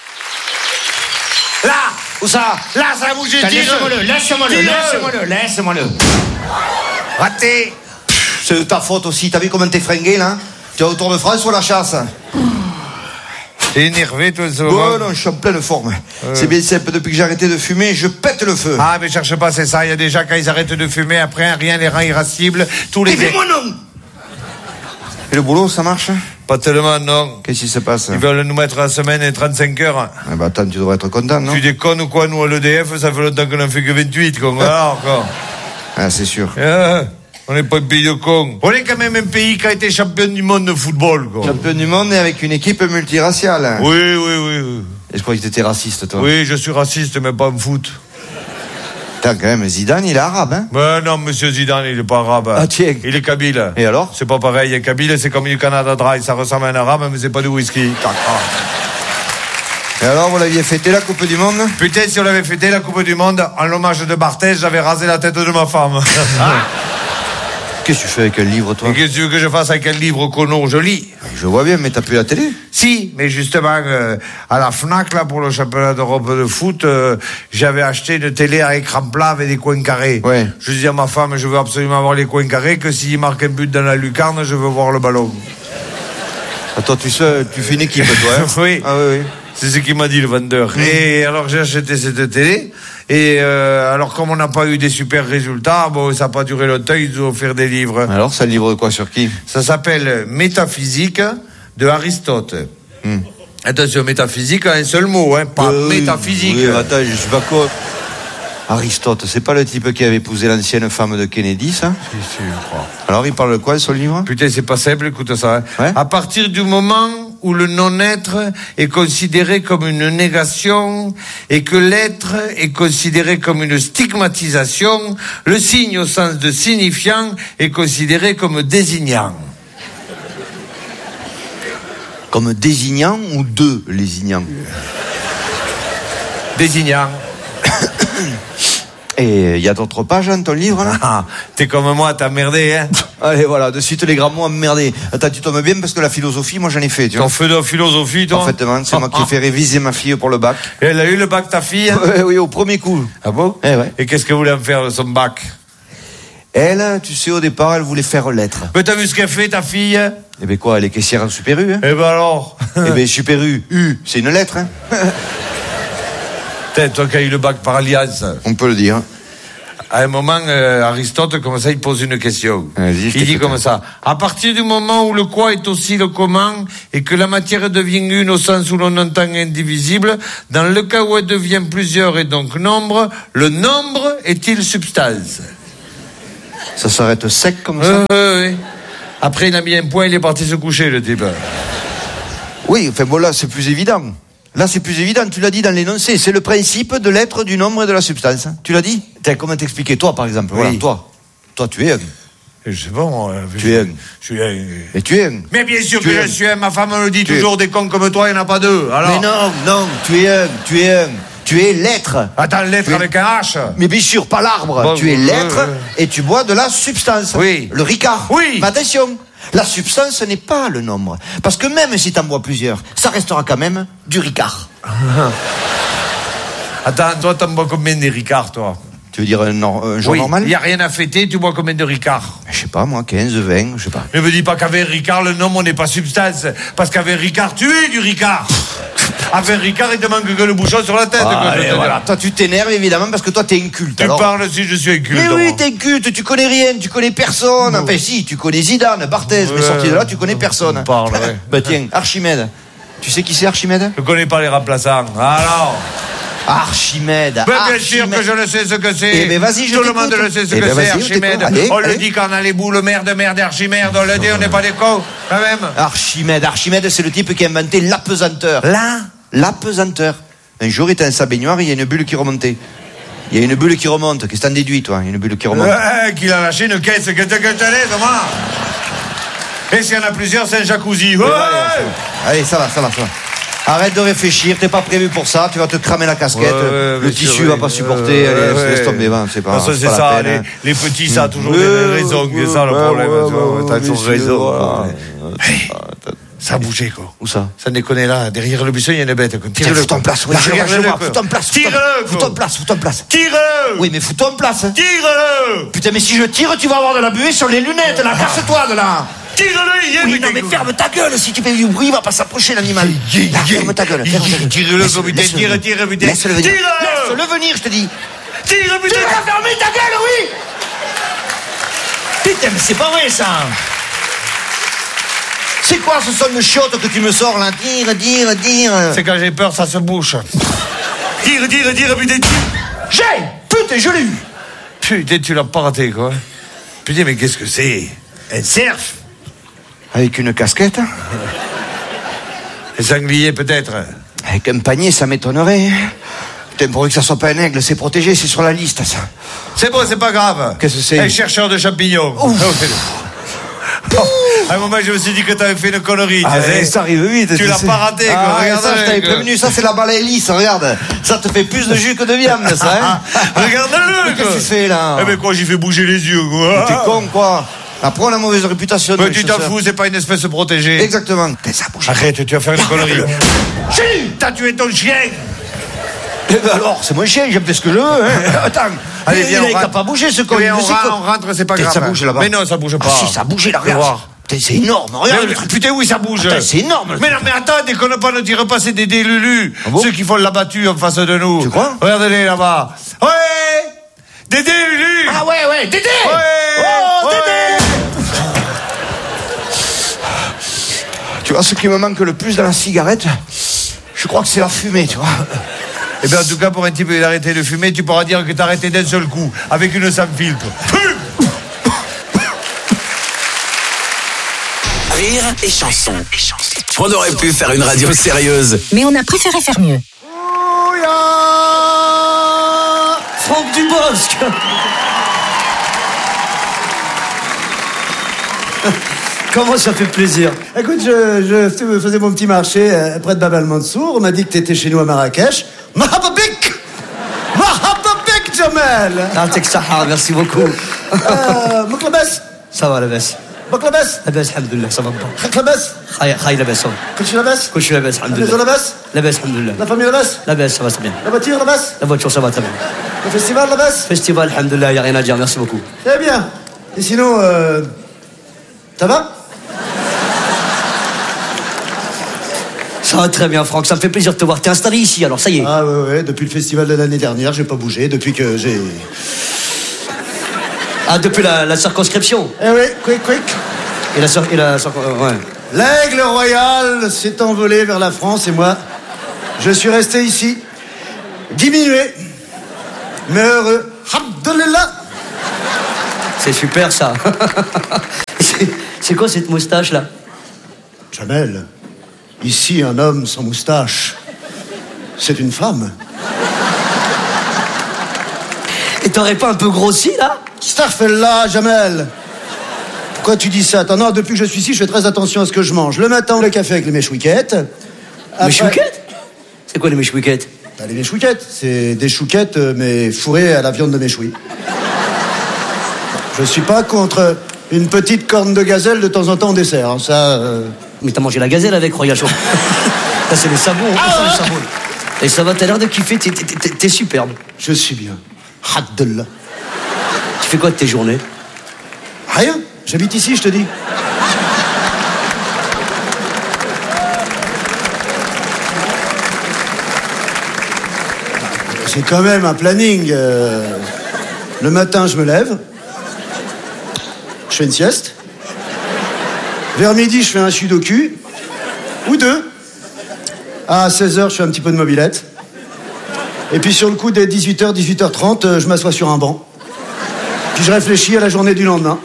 Speaker 19: Là, où ça? Là, ça a bougé,
Speaker 6: T'as,
Speaker 19: tire.
Speaker 6: laisse-moi-le, laisse-moi-le,
Speaker 19: Tire.
Speaker 6: laisse-moi-le, laisse-moi-le.
Speaker 19: Raté.
Speaker 9: C'est de ta faute aussi, t'as vu comment t'es fringué là? Tu es au Tour de France ou à la chasse?
Speaker 19: T'es énervé, toi, ça.
Speaker 9: Oh non, je suis en pleine forme.
Speaker 19: Euh.
Speaker 9: C'est bien simple, depuis que j'ai arrêté de fumer, je pète le feu.
Speaker 19: Ah, mais cherche pas, c'est ça. Il y a déjà, quand ils arrêtent de fumer, après, rien les rend irascibles. Tous les...
Speaker 9: Et fais-moi non! Et le boulot, ça marche?
Speaker 19: Pas tellement, non.
Speaker 9: Qu'est-ce qui se passe?
Speaker 19: Ils veulent nous mettre la semaine et trente-cinq heures.
Speaker 9: Ah bah attends, tu devrais être content, non?
Speaker 19: Tu déconnes ou quoi? Nous, à l'E D F, ça fait longtemps qu'on en fait que vingt-huit, con. Voilà, encore.
Speaker 9: Ah, c'est sûr.
Speaker 19: Ah, on n'est pas un pays de cons. On est quand même un pays qui a été champion du monde de football, quoi.
Speaker 9: Champion du monde et avec une équipe multiraciale.
Speaker 19: Oui, oui, oui, oui.
Speaker 9: Et je croyais que t'étais raciste, toi.
Speaker 19: Oui, je suis raciste, mais pas en foot.
Speaker 9: Putain, quand même, Zidane, il est arabe, hein?
Speaker 19: Ben non, monsieur Zidane, il est pas arabe.
Speaker 9: Ah, tiens.
Speaker 19: Il est kabyle.
Speaker 9: Et alors?
Speaker 19: C'est pas pareil. Kabyle, c'est comme du Canada Dry. Ça ressemble à un arabe, mais c'est pas du whisky.
Speaker 9: Et alors, vous l'aviez fêté la Coupe du Monde?
Speaker 19: Putain, si on l'avait fêté la Coupe du Monde, en l'hommage de Barthez, j'avais rasé la tête de ma femme.
Speaker 9: Qu'est-ce que tu fais avec un livre, toi?
Speaker 19: Et qu'est-ce que tu veux que je fasse avec un livre, conno? Je lis.
Speaker 9: Je vois bien, mais t'as plus la télé?
Speaker 19: Si, mais justement, euh, à la Fnac, là, pour le championnat d'Europe de foot, euh, j'avais acheté une télé à écran plat avec des coins carrés.
Speaker 9: Ouais.
Speaker 19: Je dis à ma femme, je veux absolument avoir les coins carrés, que s'il marque un but dans la lucarne, je veux voir le ballon.
Speaker 9: Attends, tu sais, tu fais une équipe, toi, hein?
Speaker 19: Oui.
Speaker 9: Ah oui, oui.
Speaker 19: C'est ce qu'il m'a dit, le vendeur. Mmh. Et alors, j'ai acheté cette télé. Et euh, alors, comme on n'a pas eu des super résultats, bon, ça n'a pas duré longtemps, ils ont offert des livres.
Speaker 9: Alors, ça livre de quoi, sur qui?
Speaker 19: Ça s'appelle Métaphysique de Aristote. Mmh. Attention, métaphysique, un seul mot, hein, pas
Speaker 9: euh,
Speaker 19: métaphysique.
Speaker 9: Oui, attends, je suis pas con. Aristote, c'est pas le type qui avait épousé l'ancienne femme de Kennedy, ça?
Speaker 19: Si, si, je crois.
Speaker 9: Alors, il parle de quoi, son livre?
Speaker 19: Putain, c'est pas simple, écoute ça. Hein.
Speaker 9: Ouais?
Speaker 19: À partir du moment où le non-être est considéré comme une négation et que l'être est considéré comme une stigmatisation, le signe au sens de signifiant est considéré comme désignant.
Speaker 9: Comme désignant ou de lésignant?
Speaker 19: Désignant.
Speaker 9: Et il y a d'autres pages dans ton livre, là?
Speaker 19: Ah, t'es comme moi, t'as merdé, hein?
Speaker 9: Allez, voilà, de suite les grands mots emmerdés. Attends, tu tombes bien parce que la philosophie, moi j'en ai fait, tu vois.
Speaker 19: T'en fais de la philosophie, toi?
Speaker 9: Parfaitement, c'est moi qui ai fait réviser ma fille pour le bac.
Speaker 19: Et elle a eu le bac, ta fille?
Speaker 9: Ouais, oui, au premier coup.
Speaker 19: Ah bon?
Speaker 9: Eh ouais.
Speaker 19: Et qu'est-ce qu'elle voulait en faire de son bac?
Speaker 9: Elle, tu sais, au départ, elle voulait faire lettres.
Speaker 19: Mais t'as vu ce qu'elle fait, ta fille?
Speaker 9: Eh ben quoi, elle est caissière en Super U, hein?
Speaker 19: Eh ben alors?
Speaker 9: Eh ben Super U, U, c'est une lettre, hein?
Speaker 19: Putain, toi qui as eu le bac par alliance.
Speaker 20: On peut le dire.
Speaker 19: À un moment, euh, Aristote, comme ça, il pose une question.
Speaker 20: Vas-y,
Speaker 19: il dit comme ça. À partir du moment où le quoi est aussi le comment, et que la matière devient une au sens où l'on entend indivisible, dans le cas où elle devient plusieurs et donc nombre, le nombre est-il substance?
Speaker 20: Ça s'arrête sec comme ça?
Speaker 19: euh, euh, oui. Après, il a mis un point, il est parti se coucher, le type.
Speaker 20: Oui, enfin bon, là, c'est plus évident. Là, c'est plus évident, tu l'as dit dans l'énoncé. C'est le principe de l'être, du nombre et de la substance. Tu l'as dit? T'as comment t'expliquer? Toi, par exemple.
Speaker 19: Oui.
Speaker 20: Voilà, toi. Toi, tu es un.
Speaker 19: Je sais pas, moi.
Speaker 20: Tu es un.
Speaker 19: Je suis un.
Speaker 20: Mais tu es un.
Speaker 19: Mais bien sûr
Speaker 20: Tu
Speaker 19: que
Speaker 20: es
Speaker 19: je
Speaker 20: un.
Speaker 19: suis un. Ma femme me le dit
Speaker 20: Tu
Speaker 19: toujours,
Speaker 20: es.
Speaker 19: des cons comme toi, il n'y en a pas deux. Alors...
Speaker 20: Mais non, non, tu es un. Tu es un. Tu es l'être.
Speaker 19: Attends, l'être
Speaker 20: Tu es-
Speaker 19: avec un H.
Speaker 20: Mais bien sûr, pas l'arbre.
Speaker 19: Bon,
Speaker 20: tu es
Speaker 19: euh,
Speaker 20: l'être
Speaker 19: euh.
Speaker 20: et tu bois de la substance.
Speaker 19: Oui.
Speaker 20: Le Ricard.
Speaker 19: Oui.
Speaker 20: Mais attention, la substance n'est pas le nombre. Parce que même si t'en bois plusieurs, ça restera quand même du Ricard.
Speaker 19: Attends, toi, t'en bois combien de Ricard, toi?
Speaker 20: Tu veux dire un, nor- un jour
Speaker 19: Oui,
Speaker 20: normal?
Speaker 19: il n'y a rien à fêter, tu bois combien de Ricard?
Speaker 20: Je sais pas, moi, quinze, vingt, je sais pas.
Speaker 19: Ne me dis pas qu'avec Ricard, le nombre n'est pas substance. Parce qu'avec Ricard, tu es du Ricard. Avec Ricard, il te manque que le bouchon sur la tête.
Speaker 20: Ah,
Speaker 19: quoi, je
Speaker 20: allez,
Speaker 19: te dis.
Speaker 20: voilà. Toi, tu t'énerves évidemment parce que toi, t'es inculte.
Speaker 19: Tu
Speaker 20: alors.
Speaker 19: parles si je suis inculte.
Speaker 20: Mais oui,
Speaker 19: moi.
Speaker 20: t'es inculte, tu connais rien, tu connais personne.
Speaker 19: Non.
Speaker 20: Enfin, si, tu connais Zidane, Barthez, mais
Speaker 19: Ouais.
Speaker 20: sorti de là, tu connais personne.
Speaker 19: On parle, ouais.
Speaker 20: Bah tiens, Archimède. Tu sais qui c'est Archimède?
Speaker 19: Je connais pas les remplaçants. Alors.
Speaker 20: Archimède.
Speaker 19: Ben, bien sûr
Speaker 20: Archimède.
Speaker 19: que je le sais ce que c'est.
Speaker 20: Eh ben, vas-y, je
Speaker 19: Tout le
Speaker 20: t'écoute.
Speaker 19: monde le sait ce
Speaker 20: Eh
Speaker 19: que
Speaker 20: ben,
Speaker 19: c'est,
Speaker 20: vas-y, je
Speaker 19: Archimède.
Speaker 20: t'écoute. Allez,
Speaker 19: on
Speaker 20: allez.
Speaker 19: le dit quand on a les boules, merde, merde, Archimède. On le dit, on n'est pas des cons, quand même.
Speaker 20: Archimède, Archimède, c'est le type qui a inventé l'apesanteur.
Speaker 19: Là
Speaker 20: L'apesanteur. Un jour, il était dans sa baignoire, il y a une bulle qui remontait. Il y a une bulle qui remonte. Qu'est-ce que t'en déduis, toi? Il y a une bulle qui remonte.
Speaker 19: Ouais, qu'il a lâché une caisse, que tu que tu allais, comment? Et s'il y en a plusieurs, c'est un jacuzzi. Ouais.
Speaker 20: Allez, ça va, ça va, ça va. Arrête de réfléchir, t'es pas prévu pour ça, tu vas te cramer la casquette,
Speaker 19: Ouais, ouais,
Speaker 20: le
Speaker 19: bien
Speaker 20: tissu
Speaker 19: sûr,
Speaker 20: va
Speaker 19: oui.
Speaker 20: pas supporter,
Speaker 19: Ouais,
Speaker 20: allez,
Speaker 19: ouais,
Speaker 20: laisse
Speaker 19: ouais.
Speaker 20: tomber, va, c'est pas,
Speaker 19: Non, ça,
Speaker 20: c'est
Speaker 19: c'est
Speaker 20: pas la
Speaker 19: ça,
Speaker 20: peine,
Speaker 19: les,
Speaker 20: hein.
Speaker 19: les petits, ça a toujours
Speaker 20: Ouais,
Speaker 19: des raisons,
Speaker 20: ouais,
Speaker 19: c'est ça le
Speaker 20: ouais,
Speaker 19: problème,
Speaker 20: ouais,
Speaker 19: tu vois,
Speaker 20: ouais,
Speaker 19: t'as
Speaker 20: ouais,
Speaker 19: toujours
Speaker 20: bien
Speaker 19: raison.
Speaker 20: sûr, voilà.
Speaker 19: Hey, ça a bougé, quoi.
Speaker 20: Où ça?
Speaker 19: Ça déconne là, derrière le buisson, il y a une bête, quoi.
Speaker 20: Tiens,
Speaker 19: Tire-le.
Speaker 20: fous-toi en place, oui,
Speaker 19: Là,
Speaker 20: je
Speaker 19: regarde-le,
Speaker 20: vois,
Speaker 19: quoi.
Speaker 20: fous-toi en place,
Speaker 19: Tire-le,
Speaker 20: fous-toi en place, fous-toi en place.
Speaker 19: Tire-le!
Speaker 20: Oui, mais fous-toi en place.
Speaker 19: Tire-le!
Speaker 20: Putain, mais si je tire, tu vas avoir de la buée sur les lunettes, là, casse-toi de là.
Speaker 19: Tire-le, il y a
Speaker 20: Oui,
Speaker 19: mais
Speaker 20: non, mais
Speaker 19: t'es-
Speaker 20: ferme ta gueule, si tu fais du bruit, il va pas s'approcher l'animal. Là, ferme ta gueule, ferme ta gueule.
Speaker 19: Tire-le,
Speaker 20: Laisse-le,
Speaker 19: putain,
Speaker 20: laisse-le
Speaker 19: tire,
Speaker 20: venir.
Speaker 19: tire, putain.
Speaker 20: Laisse-le venir.
Speaker 19: Tire-le!
Speaker 20: Laisse-le venir, je te dis.
Speaker 19: Tire,
Speaker 20: Tu
Speaker 19: putain!
Speaker 20: vas fermer ta gueule, oui. Putain, mais c'est pas vrai, ça. C'est quoi ce son de chiotte que tu me sors, là? Dire, dire, dire.
Speaker 19: C'est quand j'ai peur, ça se bouche. Tire, tire, tire, putain, tire!
Speaker 20: J'ai! Putain, je l'ai eu.
Speaker 19: Putain, tu l'as pas raté, quoi. Putain, mais qu'est-ce que c'est? Un cerf?
Speaker 20: Avec une casquette?
Speaker 19: Un sanglier, peut-être?
Speaker 20: Avec un panier, ça m'étonnerait. Putain, pour que ça soit pas un aigle, c'est protégé, c'est sur la liste, ça.
Speaker 19: C'est bon, c'est pas grave.
Speaker 20: Qu'est-ce que c'est?
Speaker 19: Un chercheur de champignons. Oh, à un moment, je me suis dit que t'avais fait une connerie.
Speaker 20: Ah,
Speaker 19: tu sais.
Speaker 20: ouais, ça arrive vite.
Speaker 19: Tu l'as
Speaker 20: sais.
Speaker 19: pas raté, quoi.
Speaker 20: Ah,
Speaker 19: Regarde
Speaker 20: ça, je t'avais
Speaker 19: quoi.
Speaker 20: prévenu. Ça, c'est la balaye lisse, regarde. Ça te fait plus de jus que de viande, ça, hein.
Speaker 19: Regarde-le,
Speaker 20: Qu'est-ce
Speaker 19: quoi.
Speaker 20: que tu fais, là?
Speaker 19: Eh ben quoi, j'ai fait bouger les yeux, quoi.
Speaker 20: T'es con, quoi. Après, on a mauvaise réputation.
Speaker 19: Mais
Speaker 20: nous,
Speaker 19: tu
Speaker 20: les
Speaker 19: t'en
Speaker 20: chasseurs.
Speaker 19: fous, c'est pas une espèce protégée.
Speaker 20: Exactement. Putain, ça bouge.
Speaker 19: Arrête, tu vas faire une connerie.
Speaker 20: J'ai
Speaker 19: T'as tué ton chien.
Speaker 20: Eh ben alors, c'est mon chien, j'aime fait ce que je veux, hein. Attends.
Speaker 19: Allez,
Speaker 20: il
Speaker 19: viens,
Speaker 20: il
Speaker 19: on
Speaker 20: a
Speaker 19: rentre.
Speaker 20: pas bougé, ce con.
Speaker 19: Viens, on
Speaker 20: Mais c'est
Speaker 19: rentre,
Speaker 20: quoi?
Speaker 19: on rentre, c'est pas
Speaker 20: Putain,
Speaker 19: grave.
Speaker 20: ça bouge là-bas.
Speaker 19: Mais non, ça bouge pas.
Speaker 20: Ah, si, ça bouge là,
Speaker 19: Fais
Speaker 20: regarde.
Speaker 19: voir.
Speaker 20: Putain, c'est énorme, regarde
Speaker 19: Mais,
Speaker 20: le truc.
Speaker 19: putain, oui, ça bouge.
Speaker 20: Attends, c'est énorme, le
Speaker 19: Mais non,
Speaker 20: truc.
Speaker 19: mais attends, déconne pas, ne tire pas, c'est des délulus.
Speaker 20: Ah bon?
Speaker 19: Ceux qui font la battue en face de nous.
Speaker 20: Tu crois?
Speaker 19: Regardez-les là-bas. Ouais! Des délulus!
Speaker 20: Ah ouais, ouais, Dédé!
Speaker 19: Ouais!
Speaker 20: Oh,
Speaker 19: Ouais!
Speaker 20: Dédé! Tu vois, ce qui me manque le plus dans la cigarette, je crois que c'est la fumée, tu vois.
Speaker 19: Eh bien, en tout cas, pour un type qui a arrêté de fumer, tu pourras dire que t'as arrêté d'un seul coup, avec une sans filtre. Fume!
Speaker 6: Rire et chanson. On aurait pu faire une radio sérieuse.
Speaker 3: Mais on a préféré faire mieux.
Speaker 2: Franck Dubosc. Comment ça fait plaisir. Écoute, je, je faisais mon petit marché euh, près de Bab al-Mansour. On m'a dit que t'étais chez nous à Marrakech. Mahababik Mahababik, Jamel. Ah, t'es que ça, merci beaucoup. Euh, Moklabas. Ça va, la baisse. Moklabas. La baisse, alhamdoulilah, ça va pas. Moklabas. Khaï, la baisse. Kulchi la baisse. Kulchi la baisse, alhamdoulilah. La maison la baisse. La baisse, alhamdoulilah. La famille la baisse. La baisse, ça va, c'est bien. La voiture la baisse. La voiture, ça va très bien. Le festival la baisse. Festival, alhamdoulilah, y a rien à dire, merci beaucoup. Très bien. Et sinon, euh, ça va?
Speaker 21: Ça va très bien, Franck, ça me fait plaisir de te voir. T'es installé ici, alors ça y est.
Speaker 22: Ah ouais, ouais, depuis le festival de l'année dernière, j'ai pas bougé, depuis que j'ai...
Speaker 21: Ah, depuis la, la circonscription.
Speaker 22: Eh oui, quick, quick.
Speaker 21: Et la... cir- Et la cir- ouais.
Speaker 22: L'aigle royal s'est envolé vers la France et moi, je suis resté ici, diminué, mais heureux. Abdallah.
Speaker 21: C'est super, ça. C'est- C'est quoi cette moustache-là?
Speaker 22: Jamel, ici, un homme sans moustache, c'est une femme.
Speaker 21: Et t'aurais pas un peu grossi, là?
Speaker 22: Starfella, Jamel. Pourquoi tu dis ça? Attends, non, depuis que je suis ici, je fais très attention à ce que je mange. Le matin, le café avec les mèches-wiquettes.
Speaker 21: Mèches-wiquettes? C'est quoi les mèches-wiquettes?
Speaker 22: Bah, les mèches-wiquettes, c'est des chouquettes, euh, mais fourrées à la viande de méchoui. Je suis pas contre une petite corne de gazelle de temps en temps en dessert, hein, ça... euh,
Speaker 21: Mais t'as mangé la gazelle avec, Royal Chaud. Ça, c'est les sabots, hein, ça, les sabots. Et ça va, t'as l'air de kiffer, t'es- t'es- t'es t'es superbe.
Speaker 22: Je suis bien. Haddellah.
Speaker 21: Tu fais quoi de tes journées?
Speaker 22: Rien, j'habite ici, je te dis. C'est quand même un planning. euh, Le matin, je me lève. Je fais une sieste. Vers midi, je fais un sudoku. Ou deux. À seize heures, je fais un petit peu de mobilette. Et puis sur le coup des dix-huit heures, dix-huit heures trente, euh, je m'assois sur un banc. Puis je réfléchis à la journée du lendemain.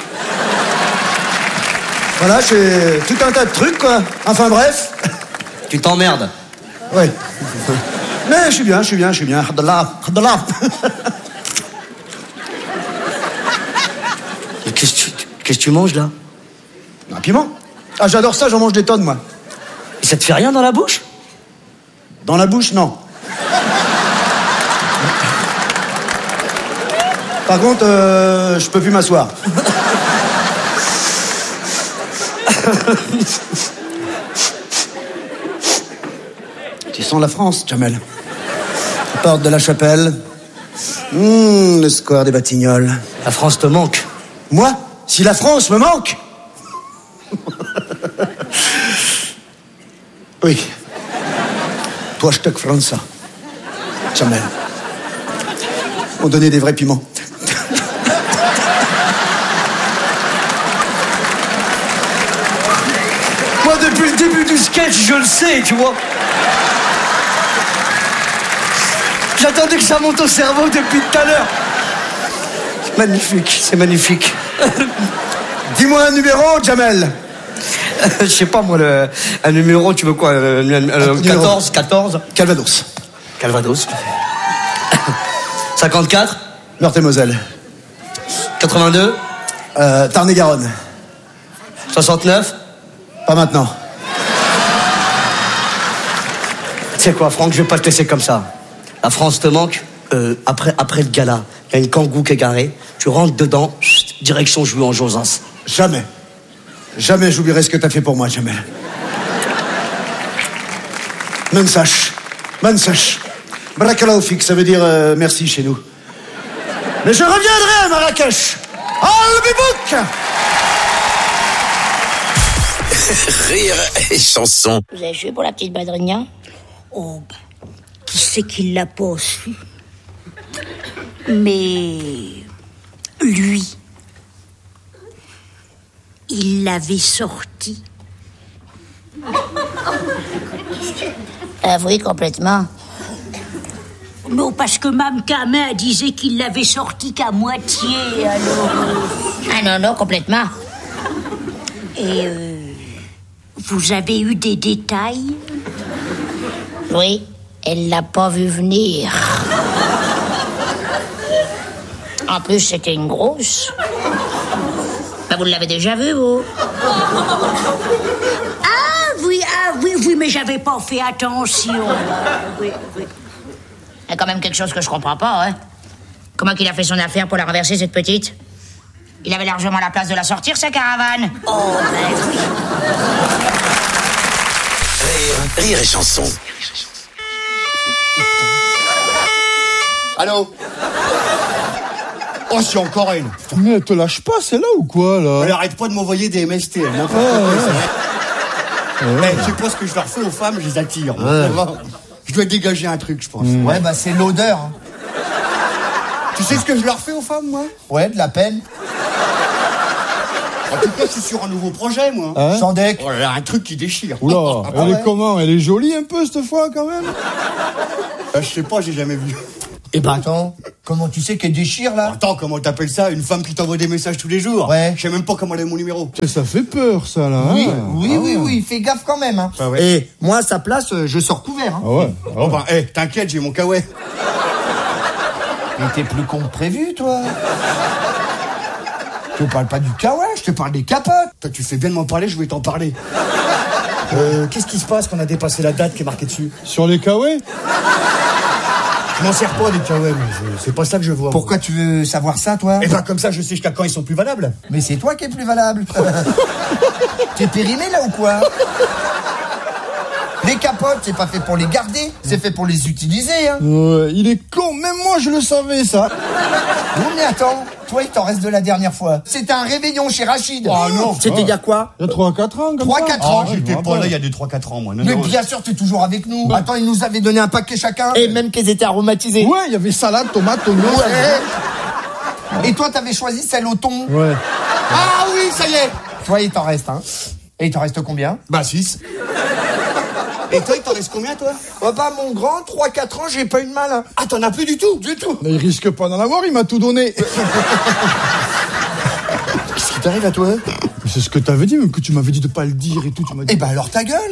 Speaker 22: Voilà, c'est tout un tas de trucs, quoi. Enfin bref.
Speaker 21: Tu t'emmerdes.
Speaker 22: Oui. Mais je suis bien, je suis bien, je suis bien. Hadallah, hadallah.
Speaker 21: Mais qu'est-ce que tu, qu'est-ce que tu manges, là?
Speaker 22: Un piment. Ah, j'adore ça, j'en mange des tonnes, moi.
Speaker 21: Et ça te fait rien dans la bouche?
Speaker 22: Dans la bouche, non. Par contre, euh, je peux plus m'asseoir. Tu sens la France, Jamel. La porte de la Chapelle. Mmh, le square des Batignolles.
Speaker 21: La France te manque.
Speaker 22: Moi? Si la France me manque? Oui. Toi, je te France. Jamel. On donnait des vrais piments.
Speaker 21: Moi, depuis le début du sketch, je le sais, tu vois. J'attendais que ça monte au cerveau depuis tout à l'heure. C'est magnifique, c'est magnifique.
Speaker 22: Dis-moi un numéro, Jamel.
Speaker 21: Je sais pas, moi, le, un numéro, tu veux quoi euh, euh, quatorze, quatorze
Speaker 22: Calvados.
Speaker 21: Calvados. cinquante-quatre
Speaker 22: Meurthe-et-Moselle.
Speaker 21: quatre-vingt-deux
Speaker 22: euh, Tarn-et-Garonne.
Speaker 21: soixante-neuf
Speaker 22: Pas maintenant.
Speaker 21: Tu sais quoi, Franck, je vais pas te laisser comme ça. La France te manque. Euh, après, après le gala, il y a une kangou qui est garée. Tu rentres dedans, chut, direction jouer en Josas.
Speaker 22: Jamais. Jamais j'oublierai ce que t'as fait pour moi, Jamel. Mensach. Mensach. Brakalaoufik, ça veut dire euh, merci chez nous. Mais je reviendrai à Marrakech. Al-Bibouk.
Speaker 6: Rire et chanson.
Speaker 14: Vous avez joué pour la petite Badrigna? Oh, bah, qui c'est qui l'a pas su? Mais lui, il l'avait sorti. Ah oui, complètement. Non, parce que Mme Camin disait qu'il l'avait sorti qu'à moitié, alors... Ah non, non, complètement. Et euh, vous avez eu des détails? Oui, elle l'a pas vu venir. En plus, c'était une grosse. Ben, vous l'avez déjà vue, vous? Ah oui, ah oui, oui, mais j'avais pas fait attention. Oui, oui. Il y a quand même quelque chose que je comprends pas, hein. Comment qu'il a fait son affaire pour la renverser, cette petite? Il avait largement la place de la sortir, sa caravane. Oh, ben oui.
Speaker 6: Rire, rire et chanson.
Speaker 11: Allô? Oh, c'est encore une. Mais elle te lâche pas, c'est là ou quoi, là?
Speaker 22: Mais arrête pas de m'envoyer des M S T.
Speaker 11: Ah, ouais.
Speaker 22: Mais tu penses que je leur fais aux femmes, je les attire. moi.
Speaker 8: Ouais.
Speaker 22: Tu vois. Je dois dégager un truc, je pense.
Speaker 8: Mmh. Ouais, bah c'est l'odeur. Hein.
Speaker 22: Tu sais ce que je leur fais aux femmes, moi?
Speaker 8: Ouais, de la peine.
Speaker 22: En tout cas, je suis sur un nouveau projet, moi.
Speaker 11: Hein?
Speaker 8: Sandek.
Speaker 22: Oh là là, un truc qui déchire.
Speaker 11: Oula,
Speaker 22: Ah,
Speaker 11: elle
Speaker 22: ouais.
Speaker 11: est comment? Elle est jolie un peu cette fois quand même?
Speaker 22: Euh, je sais pas, j'ai jamais vu.
Speaker 8: Eh ben attends, comment tu sais qu'elle déchire là?
Speaker 22: Attends, comment t'appelles ça? Une femme qui t'envoie des messages tous les jours?
Speaker 8: Ouais.
Speaker 22: Je sais même pas comment elle a mon numéro.
Speaker 11: Ça fait peur ça là.
Speaker 8: Oui,
Speaker 11: hein
Speaker 8: oui,
Speaker 11: Ah
Speaker 8: oui,
Speaker 11: ouais.
Speaker 8: oui, fais gaffe quand même. Hein.
Speaker 22: Ah ouais.
Speaker 8: Et moi, à sa place, euh, je sors couvert. Hein.
Speaker 11: Ah ouais. Ah
Speaker 22: Oh
Speaker 11: ouais.
Speaker 22: bah, hé, t'inquiète, j'ai mon kawaii.
Speaker 8: Mais t'es plus con que prévu, toi. Je te parle pas du kawaii, je te parle des capotes.
Speaker 22: Toi, tu fais bien de m'en parler, je vais t'en parler. Euh, qu'est-ce qui se passe qu'on a dépassé la date qui est marquée dessus?
Speaker 11: Sur les kawaii?
Speaker 22: Je m'en sers pas des kawaii, mais je- c'est pas ça que je vois.
Speaker 8: Pourquoi tu veux savoir ça, toi?
Speaker 22: Eh ben, comme ça, je sais jusqu'à quand ils sont plus valables.
Speaker 8: Mais c'est toi qui es plus valable. T'es périmé là ou quoi? Les capotes, c'est pas fait pour les garder, c'est fait pour les utiliser. Hein.
Speaker 11: Ouais, il est con, même moi je le savais ça.
Speaker 8: Non mais attends, toi il t'en reste de la dernière fois. C'était un réveillon chez Rachid.
Speaker 22: Ah non.
Speaker 8: C'était il y a quoi?
Speaker 11: Il y a trois à quatre ans comme
Speaker 8: trois
Speaker 11: ça.
Speaker 8: quatre
Speaker 22: Ah,
Speaker 8: ans.
Speaker 22: j'étais
Speaker 11: je me
Speaker 22: pas là
Speaker 11: rappelle.
Speaker 22: il y a des trois quatre ans, moi. Non,
Speaker 8: Mais
Speaker 22: non.
Speaker 8: bien sûr, t'es toujours avec nous.
Speaker 11: Bah.
Speaker 8: Attends, ils nous avaient donné un paquet chacun. Et même qu'ils étaient aromatisés.
Speaker 11: Ouais, il y avait salade, tomate, oignon.
Speaker 8: Ouais. Et toi, t'avais choisi celle au thon.
Speaker 11: Ouais.
Speaker 8: Ah oui, ça y est. Toi, il t'en reste, hein. Et il t'en reste combien?
Speaker 22: Bah, six. Et toi, il t'en reste combien, toi?
Speaker 8: Oh bah, mon grand, trois quatre ans, j'ai pas eu de mal. Hein.
Speaker 22: Ah, t'en as plus du tout? Du tout.
Speaker 11: Mais il risque pas d'en avoir, il m'a tout donné.
Speaker 22: Qu'est-ce qui t'arrive à toi?
Speaker 11: Mais c'est ce que t'avais dit, même que tu m'avais dit de pas le dire et tout. Tu m'as dit.
Speaker 8: Eh bah, alors ta gueule.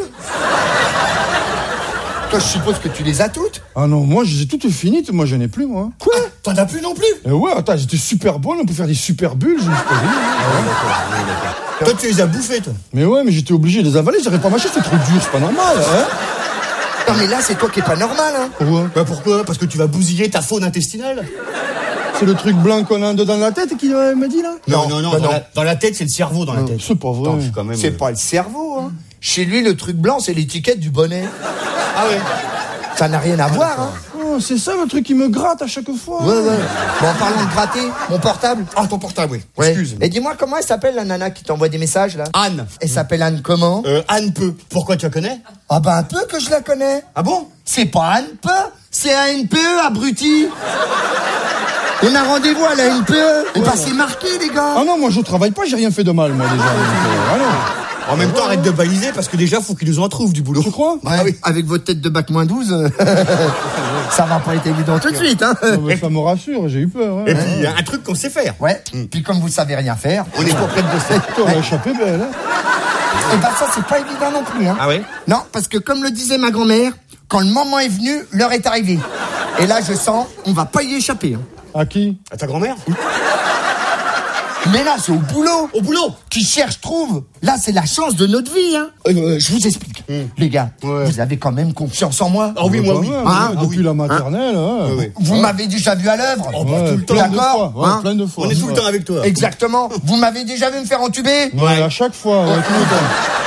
Speaker 8: Toi, je suppose que tu les as toutes.
Speaker 11: Ah non, moi j'ai toutes finies, moi j'en ai plus moi.
Speaker 22: Quoi? T'en as plus non plus?
Speaker 11: Eh ouais, attends, j'étais super bonne, on peut faire des super bulles. j'ai juste pas vu.
Speaker 22: Toi, tu les as bouffés, toi.
Speaker 11: Mais ouais, mais j'étais obligé de les avaler, j'arrive pas à mâcher, c'est trop dur, c'est pas normal, hein.
Speaker 8: Non, mais là, c'est toi qui es pas normal, hein.
Speaker 11: Pourquoi?
Speaker 22: Bah, pourquoi? Parce que tu vas bousiller ta faune intestinale.
Speaker 11: C'est le truc blanc qu'on a en dedans de la tête qui euh, m'a dit là?
Speaker 22: Non, non, non.
Speaker 8: bah
Speaker 22: dans,
Speaker 8: non.
Speaker 22: La, dans la tête, c'est le cerveau dans la
Speaker 11: Non,
Speaker 22: tête.
Speaker 11: c'est pas vrai.
Speaker 22: Attends, je suis quand même.
Speaker 8: C'est
Speaker 22: euh,
Speaker 8: pas le cerveau, hein. Chez lui, le truc blanc, c'est l'étiquette du bonnet.
Speaker 22: Ah ouais.
Speaker 8: Ça n'a rien à voir, hein.
Speaker 11: Oh, c'est ça le truc qui me gratte à chaque fois.
Speaker 8: Ouais, ouais. Bon, en parlant de gratter, mon portable.
Speaker 22: Ah, ton portable, oui.
Speaker 8: Ouais.
Speaker 22: Excuse.
Speaker 8: Et dis-moi, comment elle s'appelle la nana qui t'envoie des messages, là?
Speaker 22: Anne.
Speaker 8: Elle s'appelle Anne comment?
Speaker 22: Euh, Anne Peu. Pourquoi tu la connais?
Speaker 8: Ah bah un peu que je la connais.
Speaker 22: Ah bon?
Speaker 8: C'est pas Anne Peu, c'est A N P E, abruti. On a rendez-vous à la N P E. Et bah c'est marqué, les gars.
Speaker 11: Ah non, moi je travaille pas, j'ai rien fait de mal, moi déjà. Donc, euh, ah non.
Speaker 22: En même temps, arrête de baliser parce que déjà, faut qu'ils nous en trouvent du boulot.
Speaker 11: Tu crois?
Speaker 8: Ouais,
Speaker 22: Ah oui.
Speaker 8: avec votre tête de bac moins douze, euh, ça va pas être évident tout de suite, hein.
Speaker 11: Non, mais ça me rassure, j'ai eu peur. Hein.
Speaker 22: Et puis, il y a un truc qu'on sait faire.
Speaker 8: Ouais, puis comme vous savez rien faire,
Speaker 22: On est pas près de bosser.
Speaker 11: Toi, on a échappé belle, hein.
Speaker 8: et bah ça c'est pas évident non plus, hein.
Speaker 22: Ah ouais?
Speaker 8: Non, parce que comme le disait ma grand-mère, quand le moment est venu, l'heure est arrivée. Et là je sens, on va pas y échapper, hein.
Speaker 11: À qui?
Speaker 22: À ta grand-mère?
Speaker 8: Mais là, c'est au boulot.
Speaker 22: Au boulot?
Speaker 8: Qui cherche, trouve. Là, c'est la chance de notre vie, hein. Euh, je vous explique. Les gars,
Speaker 22: Ouais.
Speaker 8: vous avez quand même confiance en moi.
Speaker 22: Ah oui, moi, oui.
Speaker 11: Ouais,
Speaker 8: Hein?
Speaker 11: ouais, depuis la maternelle, hein.
Speaker 22: Ouais, ouais.
Speaker 8: Vous m'avez déjà vu à l'œuvre.
Speaker 22: Oh, bah,
Speaker 11: Ouais,
Speaker 22: tout le temps.
Speaker 11: plein de
Speaker 8: D'accord,
Speaker 11: fois, ouais,
Speaker 8: hein.
Speaker 11: plein de fois.
Speaker 22: On est tout le temps avec toi.
Speaker 8: Exactement. Vous m'avez déjà vu me faire entuber.
Speaker 11: Ouais, à chaque fois, ouais, tout le temps.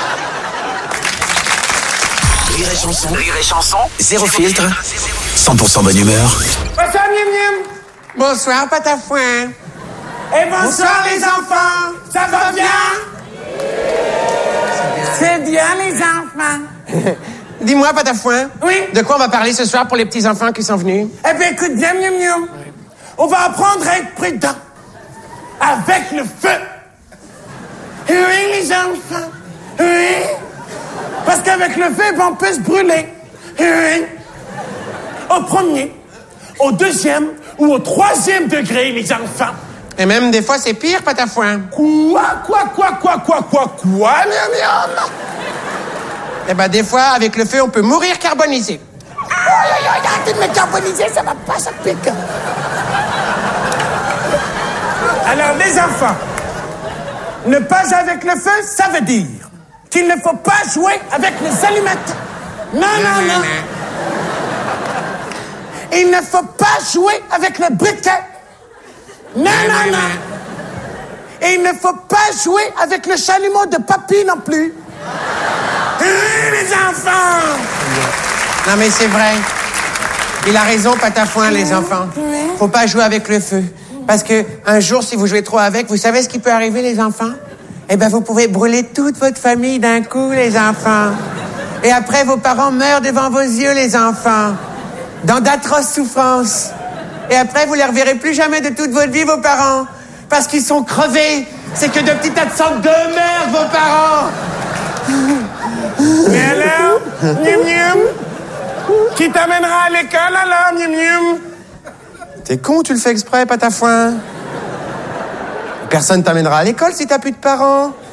Speaker 6: Rire et chanson. Rire et chanson. Zéro filtre. cent pour cent bonne humeur.
Speaker 1: Bonsoir, miam miam. Bonsoir, Patafouin. Et bonsoir, les enfants. Ça va bien? C'est bien, les enfants. Dis-moi, Patafouin. Oui? De quoi on va parler ce soir pour les petits-enfants qui sont venus? Eh bien, écoute bien, miam miam. On va apprendre à être prudent. Avec le feu. Oui, les enfants. Oui. Parce qu'avec le feu, ben, on peut se brûler. Oui. Au premier, au deuxième ou au troisième degré, les enfants. Et même des fois, c'est pire, Patafouin. Quoi, quoi, quoi, quoi, quoi, quoi, quoi, miam miam? Eh ben, des fois, avec le feu, on peut mourir carbonisé. Aïe, aïe, aïe, arrêtez de me carboniser, ça va pas, ça pique. Alors, les enfants, ne pas avec le feu, ça veut dire qu'il ne faut pas jouer avec les allumettes. Non, non, non. Il ne faut pas jouer avec le briquet. Non, non, non. Et il ne faut pas jouer avec le chalumeau de papy non plus. Hein, les enfants. Non, mais c'est vrai. Il a raison, Patafouin, les enfants. Faut pas jouer avec le feu. Parce que un jour, si vous jouez trop avec, vous savez ce qui peut arriver, les enfants? Eh ben, vous pouvez brûler toute votre famille d'un coup, les enfants. Et après, vos parents meurent devant vos yeux, les enfants. Dans d'atroces souffrances. Et après, vous les reverrez plus jamais de toute votre vie, vos parents. Parce qu'ils sont crevés. C'est que de petits tas de sang de merde, vos parents.
Speaker 4: Mais alors, Mium Mium, qui t'amènera à l'école alors, Mium Mium?
Speaker 1: T'es con, tu le fais exprès, Patafouin. Personne t'amènera à l'école si t'as plus de parents.